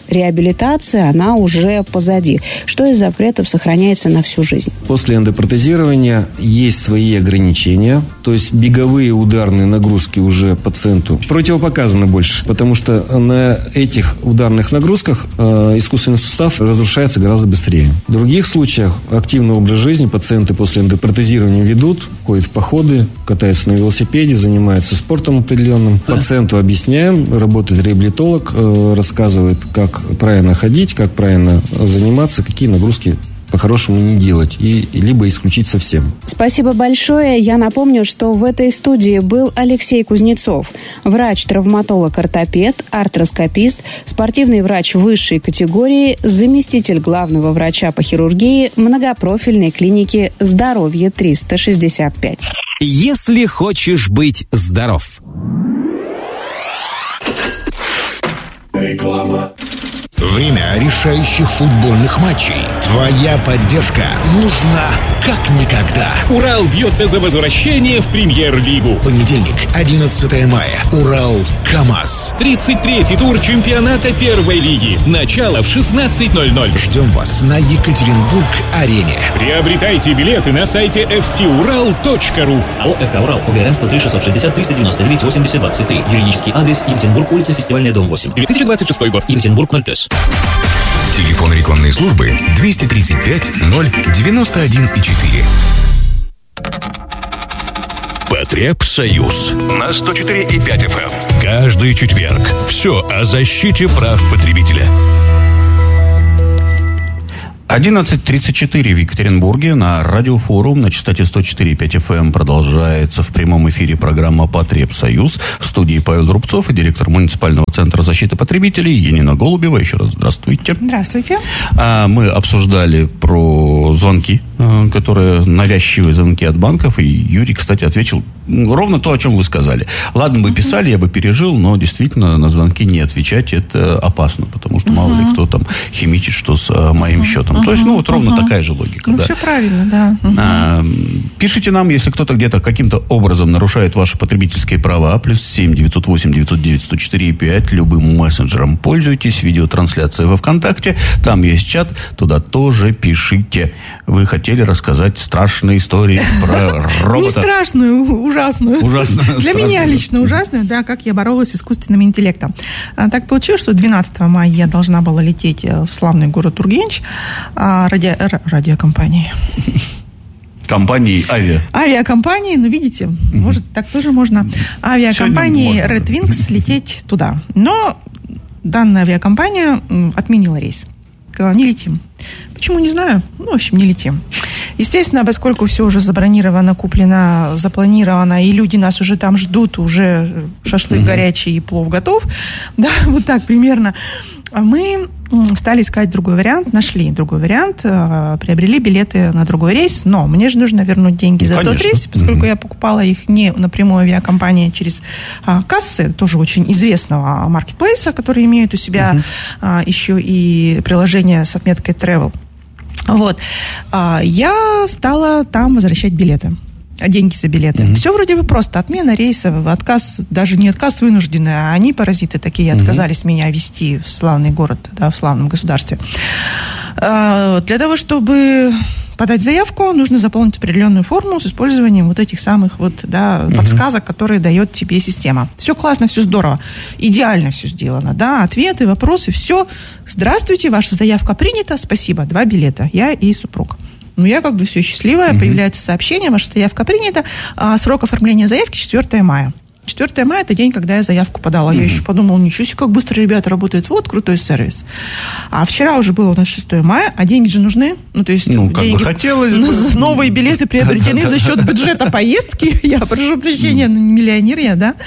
реабилитация, она уже позади. Что из запретов сохраняется на всю жизнь? После эндопротезирования есть свои ограничения, то есть беговые ударные нагрузки уже пациенту противопоказаны больше, потому что на этих ударных нагрузках искусственный сустав разрушается гораздо быстрее. В других случаях активный образ жизни пациенты после эндопротезирования ведут, ходят в походы, катаются на велосипеде, занимаются спортом определенным. Пациенту объясняем, работает реабилитолог, рассказывает, как правильно ходить, как правильно заниматься, какие нагрузки по-хорошему не делать, и либо исключить совсем. Спасибо большое. Я напомню, что в этой студии был Алексей Кузнецов, врач-травматолог-ортопед, артроскопист, спортивный врач высшей категории, заместитель главного врача по хирургии многопрофильной клиники «Здоровье 365». Если хочешь быть здоров. Реклама. Время решающих футбольных матчей. Твоя поддержка нужна как никогда. Урал бьется за возвращение в Премьер-лигу. Понедельник, 11 мая. Урал-КамАЗ. 33-й тур чемпионата первой лиги. Начало в 16:00. Ждем вас на Екатеринбург-арене. Приобретайте билеты на сайте fcural.ru. АО «ФК Урал». ОГРН 103-660-390-980-23. Юридический адрес: Екатеринбург, улица Фестивальная, дом 8. 2026 год. Екатеринбург, 0+. Телефон рекламной службы 235 091,4. Потребсоюз на 104,5 FM. Каждый четверг. Все о защите прав потребителя. 11:34 в Екатеринбурге. На радиофорум на частоте 104,5 FM продолжается в прямом эфире программа «Потребсоюз». В студии Павел Рубцов и директор муниципального центра защиты потребителей Енина Голубева. Еще раз здравствуйте. Здравствуйте. Мы обсуждали про звонки, которые навязчивые звонки от банков. И Юрий, кстати, ответил ровно то, о чем вы сказали. Ладно бы писали, я бы пережил, но действительно на звонки не отвечать это опасно, потому что мало ли кто там химичит, что с моим счетом. То есть, вот ровно такая же логика. Ну, все правильно, да. Пишите нам, если кто-то где-то каким-то образом нарушает ваши потребительские права. +7 908 909 104 5. Любым мессенджером пользуйтесь. Видеотрансляция во ВКонтакте. Там есть чат. Туда тоже пишите. Вы хотели рассказать страшные истории про робота? Не страшную, ужасную. Ужасную. Для меня лично ужасную, да, как я боролась с искусственным интеллектом. Так получилось, что 12 мая я должна была лететь в славный город Ургенч радиокомпании. Компании авиакомпании, видите, может, так тоже можно. Авиакомпании Red Wings лететь туда. Но данная авиакомпания отменила рейс. Сказала, не летим. Почему, не знаю. В общем, не летим. Естественно, поскольку все уже забронировано, куплено, запланировано, и люди нас уже там ждут, уже шашлык горячий и плов готов, да, вот так примерно, мы стали искать другой вариант, нашли другой вариант, приобрели билеты на другой рейс, но мне же нужно вернуть деньги за тот рейс, поскольку я покупала их не напрямую авиакомпании, через кассы, тоже очень известного маркетплейса, которые имеют у себя еще и приложение с отметкой travel. Вот. Я стала там возвращать билеты. Деньги за билеты. Все вроде бы просто. Отмена рейсов, отказ, даже не отказ вынужденный, а они, паразиты такие, отказались меня везти в славный город, да, в славном государстве. Для того, чтобы подать заявку, нужно заполнить определенную форму с использованием вот этих самых подсказок, которые дает тебе система. Все классно, все здорово. Идеально все сделано. Да, ответы, вопросы, все. Здравствуйте, ваша заявка принята, спасибо, 2 билета. Я и супруг. Я как бы все счастливая, появляется сообщение, ваша заявка принята, срок оформления заявки 4 мая. 4 мая – это день, когда я заявку подала. Я еще подумала, ничего себе, как быстро ребята работают. Вот, крутой сервис. А вчера уже было у нас 6 мая, а деньги же нужны. То есть деньги, хотелось бы. Новые билеты приобретены за счет бюджета поездки. Я прошу прощения, не миллионер я, да.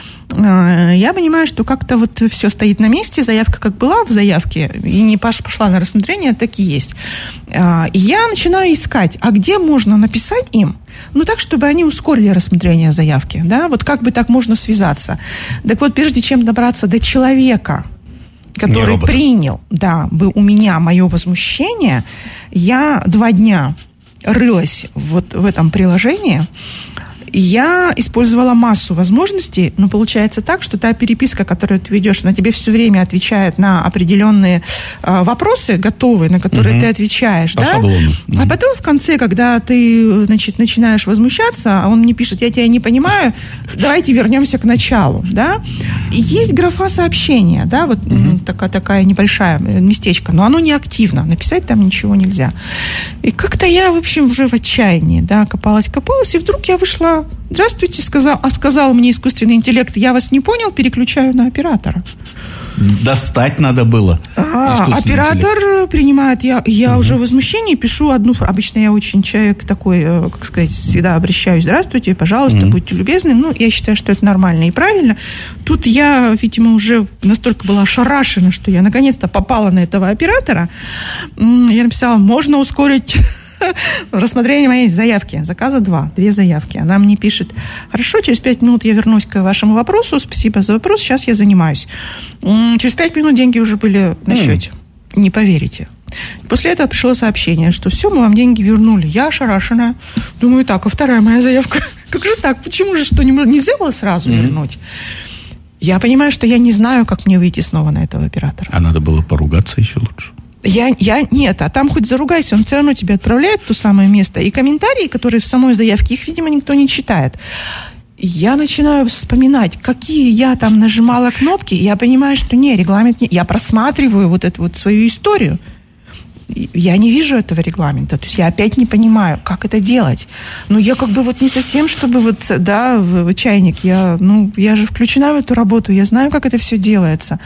Я понимаю, что как-то вот все стоит на месте, заявка как была в заявке, и не пошла на рассмотрение, так и есть. Я начинаю искать, а где можно написать им, так, чтобы они ускорили рассмотрение заявки, да, вот как бы так можно связаться. Так вот, прежде чем добраться до человека, который принял, у меня мое возмущение, я 2 дня рылась вот в этом приложении, Я использовала массу возможностей, но получается так, что та переписка, которую ты ведешь, она тебе все время отвечает на определенные вопросы готовые, на которые ты отвечаешь, по да? шаблону. А потом в конце, когда ты, значит, начинаешь возмущаться, а он мне пишет: я тебя не понимаю, давайте вернемся к началу, да? И есть графа сообщения, да, вот такая небольшая местечко, но оно не активно, написать там ничего нельзя. И как-то я, в общем, уже в отчаянии, да, копалась, и вдруг я вышла: здравствуйте, сказал мне искусственный интеллект: я вас не понял, переключаю на оператора. Достать надо было. Оператор принимает, я уже в возмущении пишу одну фразу. Обычно я очень человек такой, как сказать, всегда обращаюсь: здравствуйте, пожалуйста, будьте любезны. Ну, я считаю, что это нормально и правильно. Тут я, видимо, уже настолько была ошарашена, что я наконец-то попала на этого оператора. Я написала: можно ускорить рассмотрение моей заявки. Заказа 2 заявки. Она мне пишет: хорошо, через 5 минут я вернусь к вашему вопросу. Спасибо за вопрос, сейчас я занимаюсь. Через 5 минут деньги уже были на счете. Не поверите. После этого пришло сообщение, что все, мы вам деньги вернули. Я ошарашена. Думаю, так, а вторая моя заявка? Как же так? Почему же что, нельзя было сразу вернуть? Я понимаю, что я не знаю, как мне выйти снова на этого оператора. А надо было поругаться еще лучше. Нет, а там хоть заругайся, он все равно тебя отправляет в то самое место. И комментарии, которые в самой заявке, их, видимо, никто не читает. Я начинаю вспоминать, какие я там нажимала кнопки, и я понимаю, что регламент не... Я просматриваю вот эту вот свою историю. Я не вижу этого регламента, то есть я опять не понимаю, как это делать. Но я как бы вот не совсем, чтобы вот, да, в чайник, я же включена в эту работу, я знаю, как это все делается.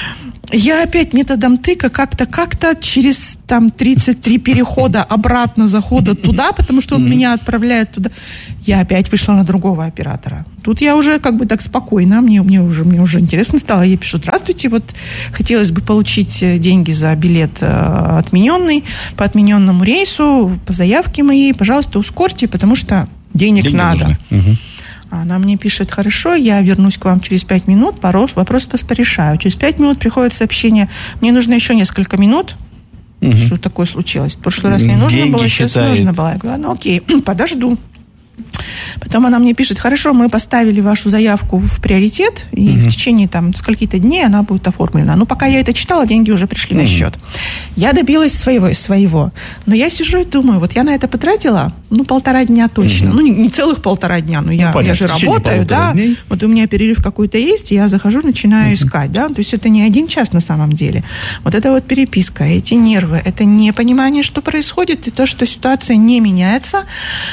Я опять методом тыка как-то через там 33 перехода обратно захода туда, потому что он меня отправляет туда. Я опять вышла на другого оператора. Тут я уже как бы так спокойно, мне уже интересно стало. Я пишу: здравствуйте, вот хотелось бы получить деньги за билет отмененный, по отмененному рейсу, по заявке моей, пожалуйста, ускорьте, потому что денег надо. Она мне пишет: хорошо, я вернусь к вам через 5 минут, вопрос порешаю. Через 5 минут приходит сообщение: мне нужно еще несколько минут. Что такое случилось? В прошлый раз не нужно было, сейчас нужно было. Я говорю: окей, подожду. Потом она мне пишет: хорошо, мы поставили вашу заявку в приоритет, и в течение там скольких-то дней она будет оформлена. Ну, пока я это читала, деньги уже пришли на счет. Я добилась своего. Но я сижу и думаю, вот я на это потратила, 1,5 дня точно. Не целых 1,5 дня, но я же работаю, да. Дней. Вот у меня перерыв какой-то есть, и я захожу, начинаю искать, да. То есть это не 1 час на самом деле. Вот это вот переписка, эти нервы, это непонимание, что происходит, и то, что ситуация не меняется.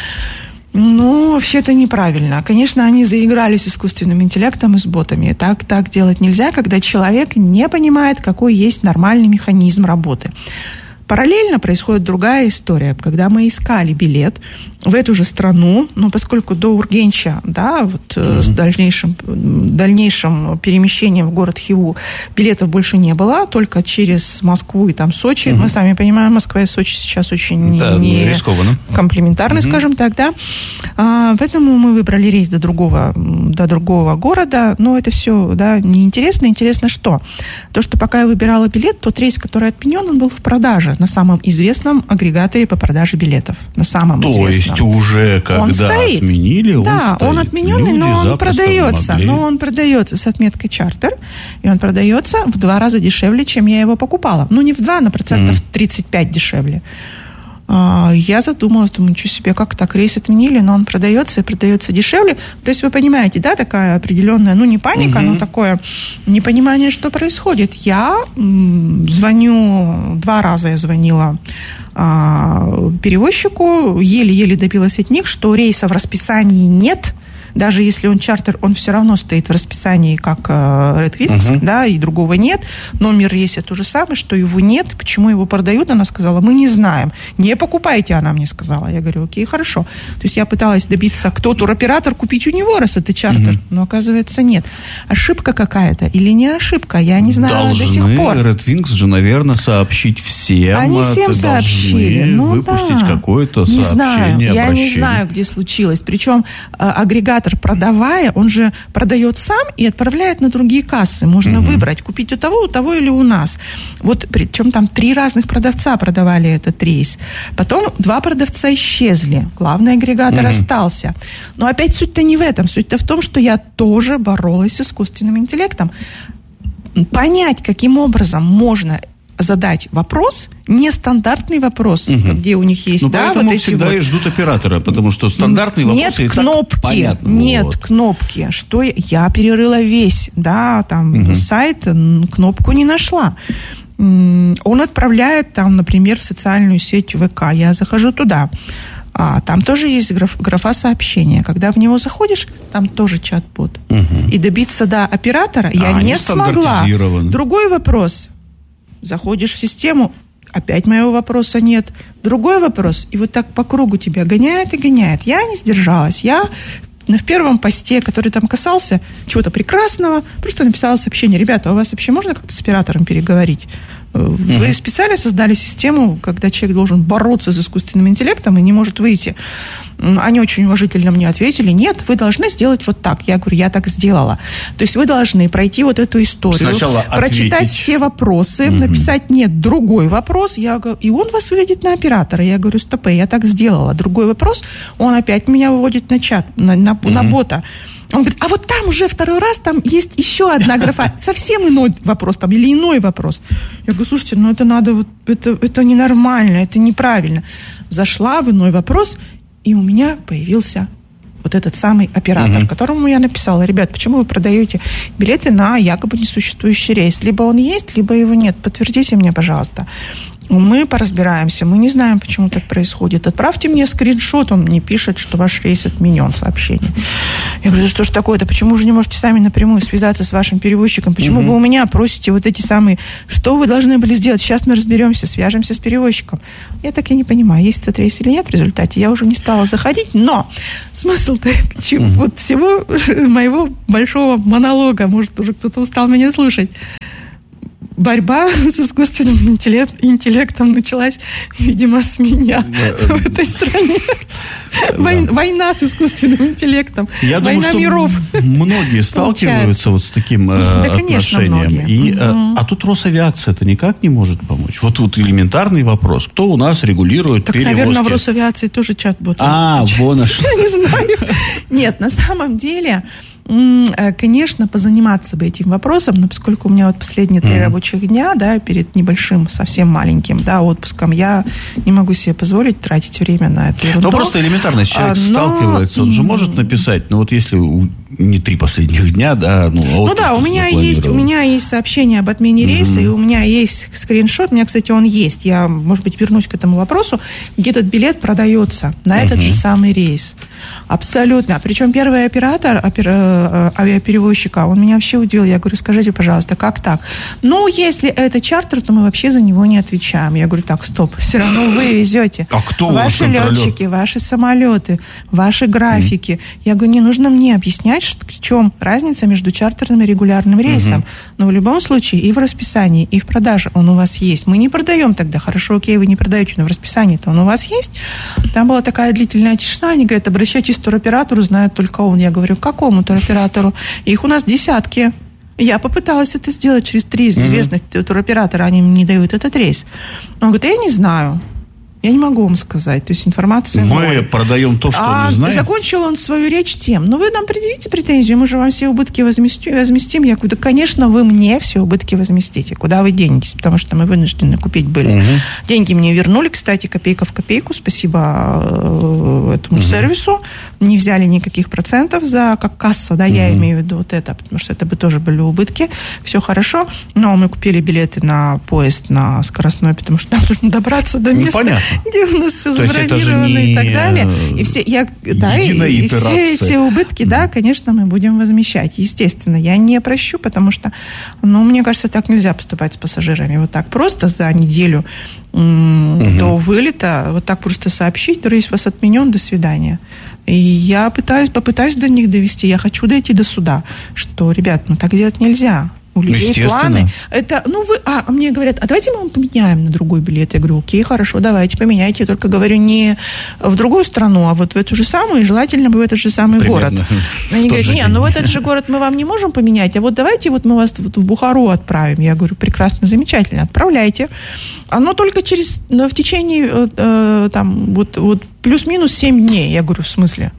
Вообще это неправильно. Конечно, они заигрались с искусственным интеллектом и с ботами. Так делать нельзя, когда человек не понимает, какой есть нормальный механизм работы. Параллельно происходит другая история. Когда мы искали билет в эту же страну, но поскольку до Ургенча, да, вот с дальнейшим перемещением в город Хиву билетов больше не было, только через Москву и там Сочи. Мы сами понимаем, Москва и Сочи сейчас очень не комплементарны, скажем так, да. Поэтому мы выбрали рейс до другого города, но это все, да, неинтересно. Интересно что? То, что пока я выбирала билет, тот рейс, который отменен, он был в продаже на самом известном агрегаторе по продаже билетов. На самом известном. То есть уже когда отменили, он стоит. Да, он отмененный, но он продается. Но он продается с отметкой чартер, и он продается в 2 раза дешевле, чем я его покупала. Не в 2, на процентов 35 дешевле. Я задумалась, думаю, ничего себе, как так, рейс отменили, но он продается и продается дешевле. То есть вы понимаете, да, такая определенная, не паника, но такое непонимание, что происходит. Я звоню, 2 раза я звонила перевозчику, еле-еле добилась от них, что рейса в расписании нет. Даже если он чартер, он все равно стоит в расписании, как Red Wings, да, и другого нет. Номер рейса то же самое, что его нет. Почему его продают? Она сказала: мы не знаем. Не покупайте, она мне сказала. Я говорю: окей, хорошо. То есть я пыталась добиться, кто туроператор, купить у него, раз это чартер. Но оказывается нет. Ошибка какая-то или не ошибка? Я не знаю до сих пор. Red Wings же, наверное, сообщить всем. Они всем сообщили. Выпустить какое-то сообщение, обращение. Я не знаю, где случилось. Причем агрегатор оператор, продавая, он же продает сам и отправляет на другие кассы. Можно выбрать, купить у того или у нас. Вот, причем там 3 разных продавца продавали этот рейс. Потом 2 продавца исчезли. Главный агрегатор остался. Но опять суть-то не в этом. Суть-то в том, что я тоже боролась с искусственным интеллектом. Понять, каким образом можно задать вопрос, нестандартный вопрос, где у них есть, поэтому всегда и ждут оператора, потому что стандартный вопрос... Нет кнопки, кнопки. Что я перерыла весь, сайт, кнопку не нашла. Он отправляет там, например, в социальную сеть ВК. Я захожу туда. Там тоже есть графа сообщения. Когда в него заходишь, там тоже чат-бот. И добиться до оператора я не смогла. Другой вопрос. Заходишь в систему, опять моего вопроса нет. Другой вопрос. И вот так по кругу тебя гоняет и гоняет. Я не сдержалась. Я в первом посте, который там касался чего-то прекрасного, просто написала сообщение: ребята, у вас вообще можно как-то с оператором переговорить? Вы специально создали систему, когда человек должен бороться с искусственным интеллектом и не может выйти. Они очень уважительно мне ответили: нет, вы должны сделать вот так. Я говорю: я так сделала. То есть вы должны пройти вот эту историю, прочитать все вопросы, написать нет, другой вопрос, и он вас выведет на оператора. Я говорю: стоп, я так сделала. Другой вопрос, он опять меня выводит на чат, на бота. Он говорит: а вот там уже второй раз, там есть еще одна графа, совсем иной вопрос там, или иной вопрос. Я говорю: слушайте, это надо, это ненормально, это неправильно. Зашла в иной вопрос, и у меня появился вот этот самый оператор, которому я написала: ребят, почему вы продаете билеты на якобы несуществующий рейс? Либо он есть, либо его нет. Подтвердите мне, пожалуйста. Мы поразбираемся, мы не знаем, почему так происходит. Отправьте мне скриншот, он мне пишет, что ваш рейс отменен, сообщение. Я говорю: что ж такое-то, почему же не можете сами напрямую связаться с вашим перевозчиком? Почему вы у меня просите вот эти самые, что вы должны были сделать? Сейчас мы разберемся, свяжемся с перевозчиком. Я так и не понимаю, есть этот рейс или нет в результате. Я уже не стала заходить, но смысл-то вот всего моего большого монолога, может, уже кто-то устал меня слушать. Борьба с искусственным интеллектом началась, видимо, с меня в этой стране. Война с искусственным интеллектом. Я думаю, что миров. Многие сталкиваются вот с таким отношением. А тут Росавиация-то никак не может помочь. Вот элементарный вопрос. Кто у нас регулирует перевозки? Наверное, в Росавиации тоже чат-бот. Вон аж. Я не знаю. Нет, на самом деле... Конечно, позаниматься бы этим вопросом, но поскольку у меня вот последние 3 рабочих дня, перед небольшим, совсем маленьким, отпуском, я не могу себе позволить тратить время на эту ерунду. Ну, просто элементарно, человек сталкивается, он же может написать, если не 3 последних дня, у меня есть сообщение об отмене рейса, и у меня есть скриншот, у меня, кстати, он есть, я, может быть, вернусь к этому вопросу, где этот билет продается на этот же самый рейс. Абсолютно. Причем первый оператор, авиаперевозчика, он меня вообще удивил. Я говорю: скажите, пожалуйста, как так? Если это чартер, то мы вообще за него не отвечаем. Я говорю: так, стоп, все равно вы везете. А кто ваши летчики, ваши самолеты, ваши графики. Я говорю: не нужно мне объяснять, в чем разница между чартерным и регулярным рейсом. Но в любом случае и в расписании, и в продаже он у вас есть. Мы не продаем тогда. Хорошо, окей, вы не продаете, но в расписании-то он у вас есть. Там была такая длительная тишина. Они говорят: обращайтесь к туроператору, знает только он. Я говорю: к какому туроператору? Их у нас десятки. Я попыталась это сделать через 3 известных туроператора. Они мне не дают этот рейс. Он говорит: я не знаю. Я не могу вам сказать. То есть информация... Мы продаем то, что не знаем. Закончил он свою речь тем: вы нам предъявите претензию, мы же вам все убытки возместим. Я говорю: да, конечно, вы мне все убытки возместите. Куда вы денетесь? Потому что мы вынуждены купить были. Деньги мне вернули, кстати, копейка в копейку. Спасибо этому сервису. Не взяли никаких процентов как касса, я имею в виду вот это, потому что это бы тоже были убытки. Все хорошо. Но мы купили билеты на поезд, на скоростной, потому что нам нужно добраться до места. Понятно. Где у нас все забронировано и так далее. И все эти убытки, конечно, мы будем возмещать. Естественно, я не прощу, потому что, мне кажется, так нельзя поступать с пассажирами. Вот так просто за неделю до вылета, вот так просто сообщить: рейс вас отменен, до свидания. И я попытаюсь до них довести, я хочу дойти до суда, что, ребят, так делать нельзя. у людей планы. Это, мне говорят, а давайте мы вам поменяем на другой билет. Я говорю, окей, хорошо, давайте поменяйте. Я только говорю не в другую страну, а вот в эту же самую, и желательно бы в этот же самый город. Они говорят, в этот же город мы вам не можем поменять, а вот давайте вот мы вас в Бухару отправим. Я говорю, прекрасно, замечательно, отправляйте. Оно только в течение плюс-минус 7 дней. Я говорю, в смысле?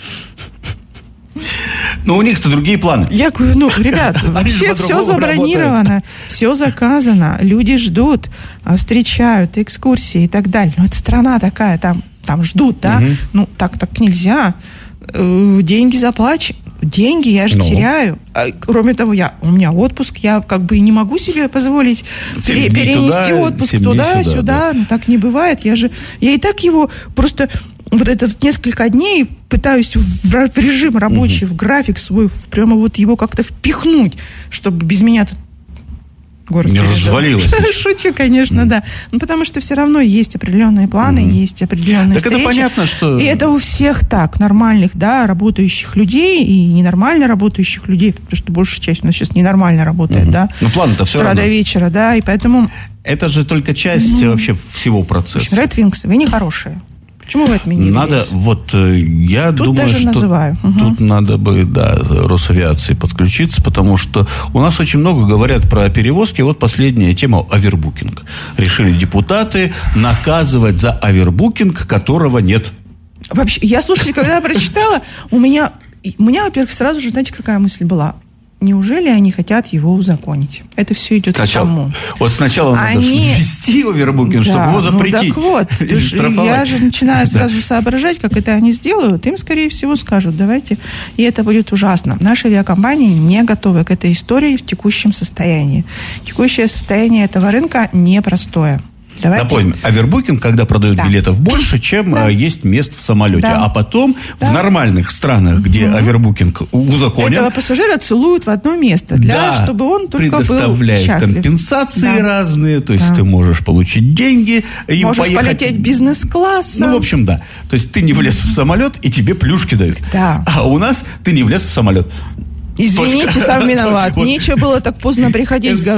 Но у них-то другие планы. Я говорю, ребят, вообще все забронировано, все заказано, люди ждут, встречают, экскурсии и так далее. Но это страна такая, там ждут, да? Так нельзя. Деньги заплачены. Деньги я же теряю. Кроме того, у меня отпуск, я как бы и не могу себе позволить перенести отпуск туда-сюда. Да. Так не бывает. Я и так его просто вот это несколько дней пытаюсь в режим рабочий, в график свой, прямо вот его как-то впихнуть, чтобы без меня тут город не развалилось. Шучу, конечно, да. Потому что все равно есть определенные планы, есть определенные встречи. Это понятно, что... И это у всех так, нормальных, да, работающих людей и ненормально работающих людей, потому что большая часть у нас сейчас ненормально работает, да. Но планы-то все равно. До вечера, да, и поэтому... Это же только часть вообще всего процесса. Red Wings, вы нехорошие. Почему вы это мне не верите? Я думаю, что тут надо бы, Росавиации подключиться, потому что у нас очень много говорят про перевозки. Вот последняя тема — овербукинг. Решили депутаты наказывать за овербукинг, которого нет. Вообще, я, слушайте, когда я прочитала, у меня, во-первых, сразу же, знаете, какая мысль была? Неужели они хотят его узаконить? Это все идет к тому. Вот сначала надо ввести овербукинг, чтобы его запретить. Я же начинаю сразу соображать, как это они сделают. Им, скорее всего, скажут, давайте, и это будет ужасно. Наши авиакомпании не готовы к этой истории в текущем состоянии. Текущее состояние этого рынка непростое. Напомним, овербукинг, когда продают билетов больше, чем есть мест в самолете. А потом в нормальных странах, где овербукинг узаконен, этого пассажира целуют в одно место, чтобы он только был счастлив. Предоставляют компенсации разные, то есть ты можешь получить деньги. Можешь полететь бизнес-классом. В общем, да. То есть ты не влез в самолет, и тебе плюшки дают. Да. А у нас ты не влез в самолет. Извините, сам виноват. Нечего было так поздно приходить.